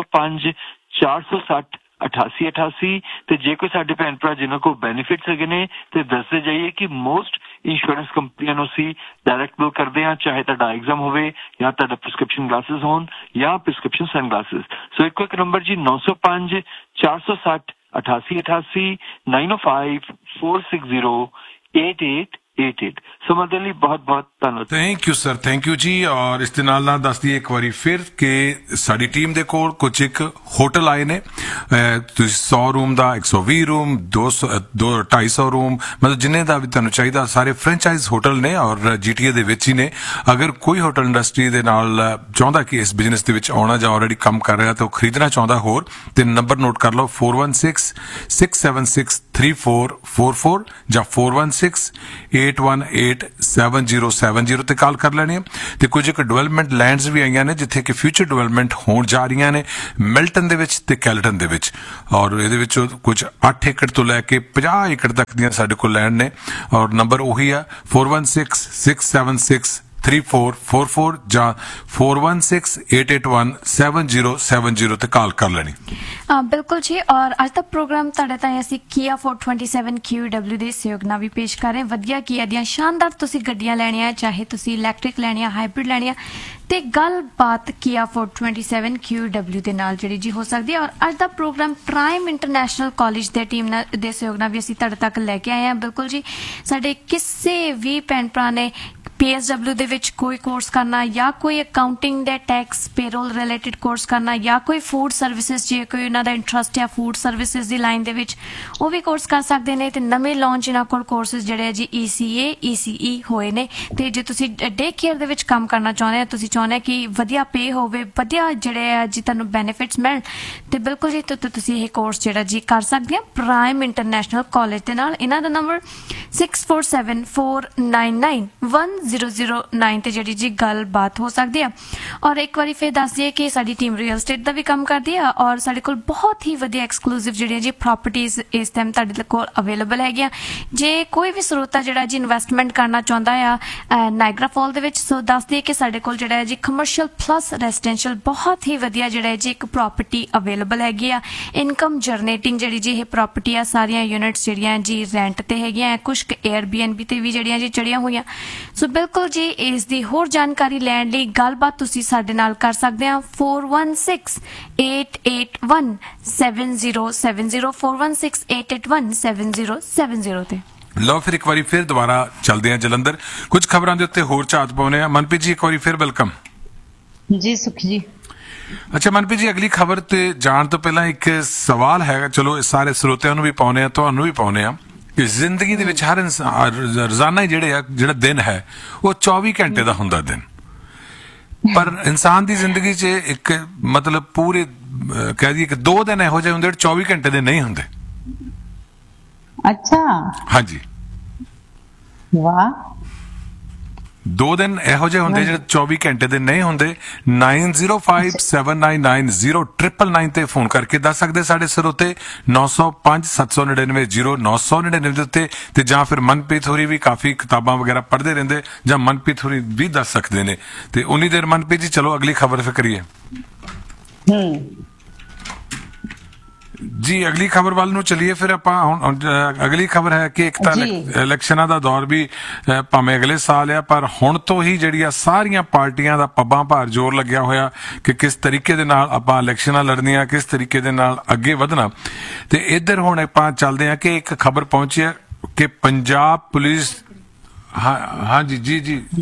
9054608888। ਤੇ ਜੇ ਕੋਈ ਸਾਡੇ ਭੈਣ ਭਰਾ ਜਿਨ੍ਹਾਂ ਕੋਲ ਬੈਨੀਫਿਟਸ ਹੈਗੇ ਨੇ ਤੇ ਦੱਸਦੇ ਜਾਈਏ ਕਿ ਮੋਸਟ ਇੰਸ਼ੋਰੈਂਸ ਕੰਪਨੀਆਂ ਨੂੰ ਅਸੀਂ ਡਾਇਰੈਕਟ ਬਿਲ ਕਰਦੇ ਹਾਂ, ਚਾਹੇ ਤੁਹਾਡਾ ਐਗਜ਼ਾਮ ਹੋਵੇ ਜਾਂ ਤੁਹਾਡਾ ਪ੍ਰਿਸਕ੍ਰਿਪਸ਼ਨ ਗਲਾਸਿਸ ਹੋਣ ਜਾਂ ਪ੍ਰਿਸਕ੍ਰਿਪਸ਼ਨ ਸਨ ਗਲਾਸਿਸ। ਸੋ ਇੱਕੋ ਇੱਕ ਨੰਬਰ ਜੀ 9054608888 9054608888। 8888 ਸੋ ਮਦਦ ਲਈ ਬਹੁਤ ਬਹੁਤ ਧੰਨਵਾਦ। Thank you sir, thank you ਜੀ। ਔਰ ਇਸ ਦੇ ਨਾਲ ਨਾਲ ਦੱਸ ਦਈਏ ਇੱਕ ਵਾਰੀ ਫਿਰ ਕਿ ਸਾਡੀ ਟੀਮ ਦੇ ਕੋਲ ਕੁਝ ਇੱਕ ਹੋਟਲ ਆਏ ਨੇ, ਤੁਸੀਂ 100 ਰੂਮ ਦਾ, 120 ਰੂਮ, 250 ਰੂਮ, ਮਤਲਬ ਜਿੰਨੇ ਦਾ ਵੀ ਤੁਹਾਨੂੰ ਚਾਹੀਦਾ, ਸਾਰੇ ਫਰੈਂਚਾਈਜ਼ ਹੋਟਲ ਨੇ ਔਰ GTA ਦੇ ਵਿੱਚ ਹੀ ਨੇ। ਅਗਰ ਕੋਈ ਹੋਟਲ ਇੰਡਸਟਰੀ ਦੇ ਨਾਲ ਚਾਹੁੰਦਾ ਕਿ ਇਸ ਬਿਜ਼ਨਸ ਦੇ ਵਿੱਚ ਆਉਣਾ ਜਾਂ ਆਲਰੇਡੀ ਕੰਮ ਕਰ ਰਿਹਾ ਤਾਂ ਉਹ ਖਰੀਦਣਾ ਚਾਹੁੰਦਾ ਹੋਰ, ਤੇ ਨੰਬਰ ਨੋਟ ਕਰ ਲਓ 4166763444 ਜਾਂ 4168187070 ਤੇ ਕਾਲ ਕਰ ਲੈਣੀ ਹੈ। ਤੇ ਕੁਝ ਇੱਕ ਡਿਵੈਲਪਮੈਂਟ ਲੈਂਡਸ ਵੀ ਆਈਆਂ ਨੇ ਜਿੱਥੇ ਕਿ ਫਿਊਚਰ ਡਿਵੈਲਪਮੈਂਟ ਹੋਣ ਜਾ ਰਹੀਆਂ ਨੇ, ਮਿਲਟਨ ਦੇ ਵਿੱਚ ਤੇ ਕੈਲਟਨ ਦੇ ਵਿੱਚ, ਔਰ ਇਹਦੇ ਵਿੱਚੋਂ ਕੁਝ 8 ਏਕੜ ਤੋਂ ਲੈ ਕੇ 50 ਏਕੜ ਤੱਕ ਦੀਆਂ ਸਾਡੇ ਕੋਲ ਲੈਂਡ ਨੇ। ਔਰ ਨੰਬਰ ਉਹੀ ਆ 4166763444 ਜਾਂ 4168817070 ਤੇ ਕਾਲ ਕਰ ਲੈਣੀ। ਬਿਲਕੁਲ ਜੀ। ਔਰ ਅੱਜ ਦਾ ਪ੍ਰੋਗਰਾਮ ਤੁਹਾਡੇ ਤਾਈਂ ਅਸੀਂ Kia Forte 27 QW ਦੇ ਸਹਿਯੋਗ ਨਾਲ ਵੀ ਪੇਸ਼ ਕਰ ਰਹੇ ਹਾਂ। ਵਧੀਆ Kia ਦੀਆਂ ਸ਼ਾਨਦਾਰ ਤੁਸੀਂ ਗੱਡੀਆਂ ਲੈਣੀਆਂ, ਚਾਹੇ ਤੁਸੀਂ ਇਲੈਕਟ੍ਰਿਕ ਲੈਣੀਆਂ, ਹਾਈਬ੍ਰਿਡ ਲੈਣੀਆਂ, ਤੇ ਗੱਲਬਾਤ Kia Forte 27 QW ਦੇ ਨਾਲ ਜਿਹੜੀ ਜੀ ਹੋ ਸਕਦੀ ਹੈ। ਔਰ ਅੱਜ ਦਾ ਪ੍ਰੋਗਰਾਮ ਪ੍ਰਾਈਮ ਇੰਟਰਨੈਸ਼ਨਲ ਕਾਲਜ ਦੇ ਟੀਮ ਦੇ ਸਹਿਯੋਗ ਨਾਲ ਵੀ ਅਸੀਂ ਤੁਹਾਡੇ ਤੱਕ ਲੈ ਕੇ ਆਏ ਹਾਂ। ਬਿਲਕੁਲ ਜੀ, ਸਾਡੇ ਕਿਸੇ ਵੀ ਭੈਣ ਭਰਾ ਨੇ PSW ਦੇ ਵਿੱਚ ਕੋਈ ਕੋਰਸ ਕਰਨਾ ਜਾਂ ਕੋਈ ਅਕਾਊਂਟਿੰਗ ਦੇ ਟੈਕਸ ਪੇਰੋਲ ਰਿਲੇਟਡ ਕੋਰਸ ਕਰਨਾ ਜਾਂ ਕੋਈ ਫੂਡ ਸਰਵਿਸਿਜ਼, ਜੇ ਕੋਈ ਉਹਨਾਂ ਦਾ ਇੰਟਰਸਟ ਹੈ ਫੂਡ ਸਰਵਿਸਿਜ਼ ਦੀ ਲਾਈਨ ਦੇ ਵਿੱਚ, ਉਹ ਵੀ ਕੋਰਸ ਕਰ ਸਕਦੇ ਨੇ। ਤੇ ਨਵੇਂ ਲਾਂਚ ਇਹਨਾਂ ਕੋਲ ਕੋਰਸਿਸ ਜਿਹੜੇ ਆ ਜੀ ECA ECE ਹੋਏ ਨੇ। ਤੇ ਜੇ ਤੁਸੀਂ ਡੇ ਕੇਅਰ ਦੇ ਵਿੱਚ ਕੰਮ ਕਰਨਾ ਚਾਹੁੰਦੇ ਹੋ, ਤੁਸੀਂ ਚਾਹੁੰਦੇ ਕਿ ਵਧੀਆ ਪੇ ਹੋਵੇ, ਵਧੀਆ ਜਿਹੜੇ ਆ ਜੀ ਤੁਹਾਨੂੰ ਬੈਨੀਫਿਟਸ ਮਿਲਣ, ਤੇ ਬਿਲਕੁਲ ਜੀ ਤੁਸੀਂ ਇਹ ਕੋਰਸ ਜਿਹੜਾ ਜੀ ਕਰ ਸਕਦੇ ਆ ਪ੍ਰਾਈਮ ਇੰਟਰਨੈਸ਼ਨਲ ਕਾਲਜ ਦੇ ਨਾਲ। ਇਹਨਾਂ ਦਾ ਨੰਬਰ 6474991009 ਤੇ ਜਿਹੜੀ ਜੀ ਗੱਲਬਾਤ ਹੋ ਸਕਦੀ ਆ। ਔਰ ਇੱਕ ਵਾਰੀ ਫਿਰ ਦੱਸ ਦਈਏ ਕਿ ਸਾਡੀ ਟੀਮ ਰੀਅਲ ਸਟੇਟ ਦਾ ਵੀ ਕੰਮ ਕਰਦੀ ਆ ਔਰ ਸਾਡੇ ਕੋਲ ਬਹੁਤ ਹੀ ਵਧੀਆ ਐਕਸਕਲੂਸਿਵ ਜਿਹੜੀਆਂ ਜੀ ਪ੍ਰਾਪਰਟੀਜ਼ ਇਸ ਟਾਈਮ ਤੁਹਾਡੇ ਕੋਲ ਅਵੇਲੇਬਲ ਹੈਗੀਆਂ। ਜੇ ਕੋਈ ਵੀ ਸਰੋਤਾ ਜਿਹੜਾ ਜੀ ਇਨਵੈਸਟਮੈਂਟ ਕਰਨਾ ਚਾਹੁੰਦਾ ਆ ਨਾਇਗਰਾ ਫਾਲ ਦੇ ਵਿੱਚ, ਸੋ ਦੱਸ ਦਈਏ ਕਿ ਸਾਡੇ ਕੋਲ ਜਿਹੜਾ ਹੈ ਜੀ ਕਮਰਸ਼ੀਅਲ ਪਲੱਸ ਰੈਜ਼ੀਡੈਂਸ਼ੀਅਲ ਬਹੁਤ ਹੀ ਵਧੀਆ ਜਿਹੜਾ ਹੈ ਜੀ ਇੱਕ ਪ੍ਰਾਪਰਟੀ ਅਵੇਲੇਬਲ ਹੈਗੀ ਆ। ਇਨਕਮ ਜਨਰੇਟਿੰਗ ਜਿਹੜੀ ਜੀ ਇਹ ਪ੍ਰਾਪਰਟੀ ਆ, ਸਾਰੀਆਂ ਯੂਨਿਟਸ ਜਿਹੜੀਆਂ ਜੀ ਰੈਂਟ ਤੇ ਹੈਗੀਆਂ, ਕੁਝ Airbnb ਤੇ ਵੀ ਜਿਹੜੀਆਂ ਜੀ ਚੜੀਆਂ ਹੋਈਆਂ। ਸੋ ਬਿਲਕੁਲ ਜੀ ਇਸ ਦੀ ਹੋਰ ਜਾਣਕਾਰੀ ਲੈਣ ਲਈ ਗੱਲਬਾਤ ਤੁਸੀਂ ਸਾਡੇ ਨਾਲ ਕਰ ਸਕਦੇ ਆ 4168817070 4168817070 ਤੇ। ਲਓ ਫਿਰ ਇੱਕ ਵਾਰੀ ਫਿਰ ਦੁਬਾਰਾ ਚੱਲਦੇ ਆ ਜਲੰਧਰ, ਕੁਝ ਖਬਰਾਂ ਦੇ ਉੱਤੇ ਹੋਰ ਝਾਤ ਪਾਉਨੇ ਆ। ਮਨਪ੍ਰੀਤ ਜੀ ਇੱਕ ਵਾਰੀ ਫਿਰ ਵੈਲਕਮ ਜੀ। ਸੁਖੀ ਜੀ। ਅੱਛਾ ਮਨਪ੍ਰੀਤ ਜੀ, ਅਗਲੀ ਖਬਰ ਤੇ ਜਾਣ ਤੋਂ ਪਹਿਲਾਂ ਇੱਕ ਸਵਾਲ ਹੈਗਾ, ਚਲੋ ਸਾਰੇ ਸਰੋਤਿਆਂ ਨੂੰ ਵੀ ਪਾਉਨੇ ਆ, ਤੁਹਾਨੂੰ ਵੀ ਪਾਉਨੇ ਆ ਕਿ ਜ਼ਿੰਦਗੀ ਦੇ ਵਿੱਚ ਹਰ ਰੋਜ਼ਾਨਾ ਹੀ ਜਿਹੜਾ ਦਿਨ ਹੈ ਉਹ 24 ਘੰਟੇ ਦਾ ਹੁੰਦਾ ਦਿਨ, ਪਰ ਇਨਸਾਨ ਦੀ ਜ਼ਿੰਦਗੀ 'ਚ ਇੱਕ ਮਤਲਬ ਪੂਰੇ ਕਹਿ ਦਈਏ ਕਿ 2 ਦਿਨ ਇਹੋ ਜਿਹੇ ਹੁੰਦੇ 24 ਘੰਟੇ ਦੇ ਨਹੀਂ ਹੁੰਦੇ। ਅੱਛਾ। ਹਾਂਜੀ, ਵਾਹ। 2 ਦਿਨ ਇਹੋ ਜਿਹੇ ਹੁੰਦੇ ਜਿਹੜੇ 24 ਘੰਟੇ ਦੇ ਨਹੀਂ ਹੁੰਦੇ। 9057990999 ਤੇ ਫੋਨ ਕਰਕੇ ਦੱਸ ਸਕਦੇ ਸਾਡੇ ਸਰੋਤੇ 9057990999 ਦੇ ਉੱਤੇ, ਤੇ ਜਾਂ ਫਿਰ ਮਨਪ੍ਰੀਤ ਹੋਰੀ ਵੀ ਕਾਫੀ ਕਿਤਾਬਾਂ ਵਗੈਰਾ ਪੜ੍ਹਦੇ ਰਹਿੰਦੇ, ਜਾਂ ਮਨਪ੍ਰੀਤ ਹੋਰੀ ਵੀ ਦੱਸ ਸਕਦੇ ਨੇ। ਤੇ ਉਨੀ ਦੇਰ ਮਨਪ੍ਰੀਤ ਜੀ ਚਲੋ ਅਗਲੀ ਖਬਰ ਫਿਰ ਕਰੀਏ ਜੀ। ਅਗਲੀ ਖਬਰ ਵੱਲ ਨੂੰ ਚਲੀਏ ਫਿਰ ਆਪਾਂ। ਹੁਣ ਅਗਲੀ ਖਬਰ ਹੈ ਕਿ ਇੱਕ ਤਾਂ ਇਲੈਕਸ਼ਨਾਂ ਦਾ ਦੌਰ ਵੀ ਭਾਵੇਂ ਅਗਲੇ ਸਾਲ ਆ, ਪਰ ਹੁਣ ਤੋਂ ਹੀ ਜਿਹੜੀਆਂ ਸਾਰੀਆਂ ਪਾਰਟੀਆਂ ਦਾ ਪੱਬਾਂ ਭਾਰ ਜ਼ੋਰ ਲੱਗਿਆ ਹੋਇਆ ਕਿ ਕਿਸ ਤਰੀਕੇ ਦੇ ਨਾਲ ਆਪਾਂ ਇਲੈਕਸ਼ਨਾਂ ਲੜਨੀਆਂ, ਕਿਸ ਤਰੀਕੇ ਦੇ ਨਾਲ ਅੱਗੇ ਵਧਣਾ। ਤੇ ਇੱਧਰ ਹੁਣ ਆਪਾਂ ਚੱਲਦੇ ਹਾਂ ਕਿ ਇੱਕ ਖਬਰ ਪਹੁੰਚੀ ਹੈ ਕਿ ਪੰਜਾਬ ਪੁਲਿਸ ਹਾਂਜੀ ਜੀ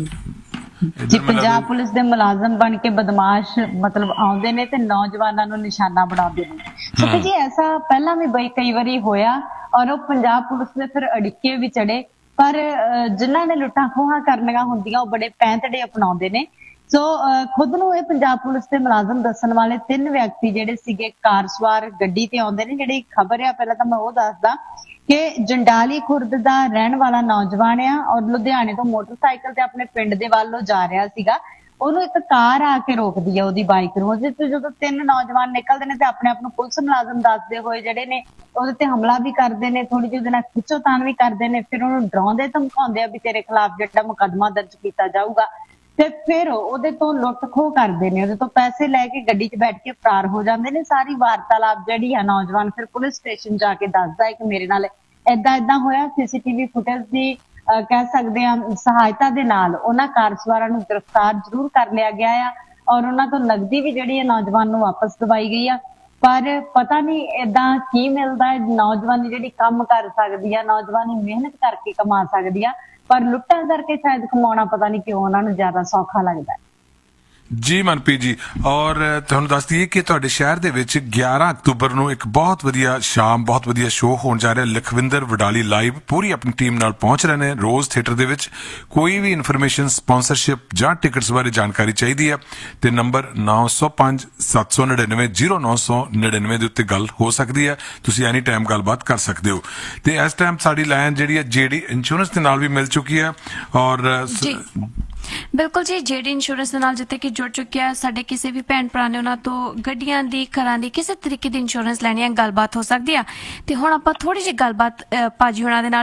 ਪੰਜਾਬ ਪੁਲਿਸ ਦੇ ਮੁਲਾਜ਼ਮ ਬਣ ਕੇ ਬਦਮਾਸ਼ ਮਤਲਬ ਆਉਂਦੇ ਨੇ ਤੇ ਨੌਜਵਾਨਾਂ ਨੂੰ ਨਿਸ਼ਾਨਾ ਬਣਾਉਂਦੇ ਨੇ। ਕਿਉਂਕਿ ਜੀ ਐਸਾ ਪਹਿਲਾਂ ਵੀ ਕਈ ਵਾਰੀ ਹੋਇਆ ਔਰ ਉਹ ਪੰਜਾਬ ਪੁਲਿਸ ਦੇ ਫਿਰ ਅੜਿੱਕੇ ਵੀ ਚੜੇ, ਪਰ ਜਿਨ੍ਹਾਂ ਨੇ ਲੁੱਟਾਂ ਖੋਹਾਂ ਕਰਨੀਆਂ ਹੁੰਦੀਆਂ ਉਹ ਬੜੇ ਪੈਂਤੜੇ ਅਪਣਾਉਂਦੇ ਨੇ। ਸੋ ਖੁਦ ਨੂੰ ਇਹ ਪੰਜਾਬ ਪੁਲਿਸ ਦੇ ਮੁਲਾਜ਼ਮ ਦੱਸਣ ਵਾਲੇ 3 ਵਿਅਕਤੀ ਜਿਹੜੇ ਸੀਗੇ ਕਾਰ ਸਵਾਰ ਗੱਡੀ ਤੇ ਆਉਂਦੇ ਨੇ। ਜਿਹੜੀ ਖਬਰ ਆ ਪਹਿਲਾਂ ਤਾਂ ਮੈਂ ਉਹ ਦੱਸਦਾ ਕਿ ਜੰਡਾਲੀ ਖੁਰਦ ਦਾ ਰਹਿਣ ਵਾਲਾ ਨੌਜਵਾਨ ਆ ਔਰ ਲੁਧਿਆਣੇ ਤੋਂ ਮੋਟਰਸਾਈਕਲ ਤੇ ਆਪਣੇ ਪਿੰਡ ਦੇ ਵੱਲੋਂ ਜਾ ਰਿਹਾ ਸੀਗਾ। ਉਹਨੂੰ ਇੱਕ ਕਾਰ ਆ ਕੇ ਰੋਕਦੀ ਆ ਉਹਦੀ ਬਾਈਕ ਨੂੰ। ਉਹਦੇ ਤੇ ਜਦੋਂ 3 ਨੌਜਵਾਨ ਨਿਕਲਦੇ ਨੇ ਤੇ ਆਪਣੇ ਆਪ ਨੂੰ ਪੁਲਿਸ ਮੁਲਾਜ਼ਮ ਦੱਸਦੇ ਹੋਏ ਜਿਹੜੇ ਨੇ ਉਹਦੇ ਤੇ ਹਮਲਾ ਵੀ ਕਰਦੇ ਨੇ, ਥੋੜੀ ਜਿਹੀ ਉਹਦੇ ਨਾਲ ਖਿੱਚੋਤਾਣ ਵੀ ਕਰਦੇ ਨੇ, ਫਿਰ ਉਹਨੂੰ ਡਰਾਉਂਦੇ ਧਮਕਾਉਂਦੇ ਆ ਵੀ ਤੇਰੇ ਖਿਲਾਫ ਜਿਹੜਾ ਮੁਕੱਦਮਾ ਦਰਜ ਕੀਤਾ ਜਾਊਗਾ, ਤੇ ਫਿਰ ਉਹਦੇ ਤੋਂ ਲੁੱਟ ਖੋਹ ਕਰਦੇ ਨੇ, ਉਹਦੇ ਤੋਂ ਪੈਸੇ ਲੈ ਕੇ ਗੱਡੀ 'ਚ ਬੈਠ ਕੇ ਫਰਾਰ ਹੋ ਜਾਂਦੇ ਨੇ। ਸਾਰੀ ਵਾਰਤਾਲਾਪ ਜਿਹੜੀ ਆ ਨੌਜਵਾਨ ਫਿਰ ਪੁਲਿਸ ਸਟੇਸ਼ਨ ਜਾ ਕੇ ਦੱਸਦਾ ਹੈ ਕਿ ਮੇਰੇ ਨਾਲ ਏਦਾਂ ਹੋਇਆ। CCTV ਫੁਟੇਜ ਦੀ ਕਹਿ ਸਕਦੇ ਆ ਸਹਾਇਤਾ ਦੇ ਨਾਲ ਉਹਨਾਂ ਕਾਰ ਸਵਾਰਾਂ ਨੂੰ ਗ੍ਰਿਫਤਾਰ ਜ਼ਰੂਰ ਕਰ ਲਿਆ ਗਿਆ ਆ ਔਰ ਉਹਨਾਂ ਤੋਂ ਨਕਦੀ ਵੀ ਜਿਹੜੀ ਹੈ ਨੌਜਵਾਨ ਨੂੰ ਵਾਪਸ ਦਵਾਈ ਗਈ ਆ। ਪਰ ਪਤਾ ਨਹੀਂ ਏਦਾਂ ਕੀ ਮਿਲਦਾ ਹੈ। ਨੌਜਵਾਨੀ ਜਿਹੜੀ ਕੰਮ ਕਰ ਸਕਦੀ ਆ, ਨੌਜਵਾਨੀ ਮਿਹਨਤ ਕਰਕੇ ਕਮਾ ਸਕਦੀ ਆ, ਪਰ ਲੁੱਟਾਂ ਕਰਕੇ ਸ਼ਾਇਦ ਕਮਾਉਣਾ ਪਤਾ ਨਹੀਂ ਕਿਉਂ ਉਹਨਾਂ ਨੂੰ ਜ਼ਿਆਦਾ ਸੌਖਾ ਲੱਗਦਾ। ਜੀ ਮਨਪ੍ਰੀਤ ਜੀ, ਔਰ ਤੁਹਾਨੂੰ ਦੱਸ ਦਈਏ ਕਿ ਤੁਹਾਡੇ ਸ਼ਹਿਰ ਦੇ ਵਿੱਚ 11 ਅਕਤੂਬਰ ਨੂੰ ਇੱਕ ਬਹੁਤ ਵਧੀਆ ਸ਼ਾਮ, ਬਹੁਤ ਵਧੀਆ ਸ਼ੋਅ ਹੋਣ ਜਾ ਰਿਹਾ। ਲਖਵਿੰਦਰ ਵਡਾਲੀ ਲਾਈਵ ਪੂਰੀ ਆਪਣੀ ਟੀਮ ਨਾਲ ਪਹੁੰਚ ਰਹੇ ਨੇ ਰੋਜ਼ ਥੀਏਟਰ ਦੇ ਵਿੱਚ। ਕੋਈ ਵੀ ਇਨਫੋਰਮੇਸ਼ਨ, ਸਪਾਂਸਰਸ਼ਿਪ ਜਾਂ ਟਿਕਟਸ ਬਾਰੇ ਜਾਣਕਾਰੀ ਚਾਹੀਦੀ ਹੈ ਤੇ ਨੰਬਰ 9057990999 ਦੇ ਉੱਤੇ ਗੱਲ ਹੋ ਸਕਦੀ ਹੈ। ਤੁਸੀਂ ਐਨੀ ਟਾਈਮ ਗੱਲਬਾਤ ਕਰ ਸਕਦੇ ਹੋ। ਤੇ ਇਸ ਟਾਈਮ ਸਾਡੀ ਲਾਈਨ ਜਿਹੜੀ ਹੈ ਜੇਡੀ ਇੰਸ਼ੋਰੈਂਸ ਦੇ ਨਾਲ ਵੀ ਮਿਲ ਚੁੱਕੀ ਹੈ। ਔਰ ਬਿਲਕੁਲ ਜੀ, ਜੇਡੀ ਇੰਸ਼ੋਰੈਂਸ ਦੇ ਨਾਲ ਜਿੱਥੇ ਕਿ ਜੁੜ ਚੁੱਕਿਆ। ਸਾਡੇ ਕਿਸੇ ਵੀ ਭੈਣ ਭਰਾ ਨੇ ਉਹਨਾਂ ਤੋਂ ਗੱਡੀਆਂ ਦੀ, ਘਰਾਂ ਦੀ, ਕਿਸੇ ਤਰੀਕੇ ਦੀ ਇੰਸ਼ੋਰੈਂਸ ਲੈਣੀ ਹੈ, ਗੱਲਬਾਤ ਹੋ ਸਕਦੀ ਆ। ਤੇ ਹੁਣ ਆਪਾਂ ਥੋੜੀ ਜਿਹੀ ਗੱਲਬਾਤ ਭਾਜੀ ਹੋਣਾ ਦੇ ਨਾਲ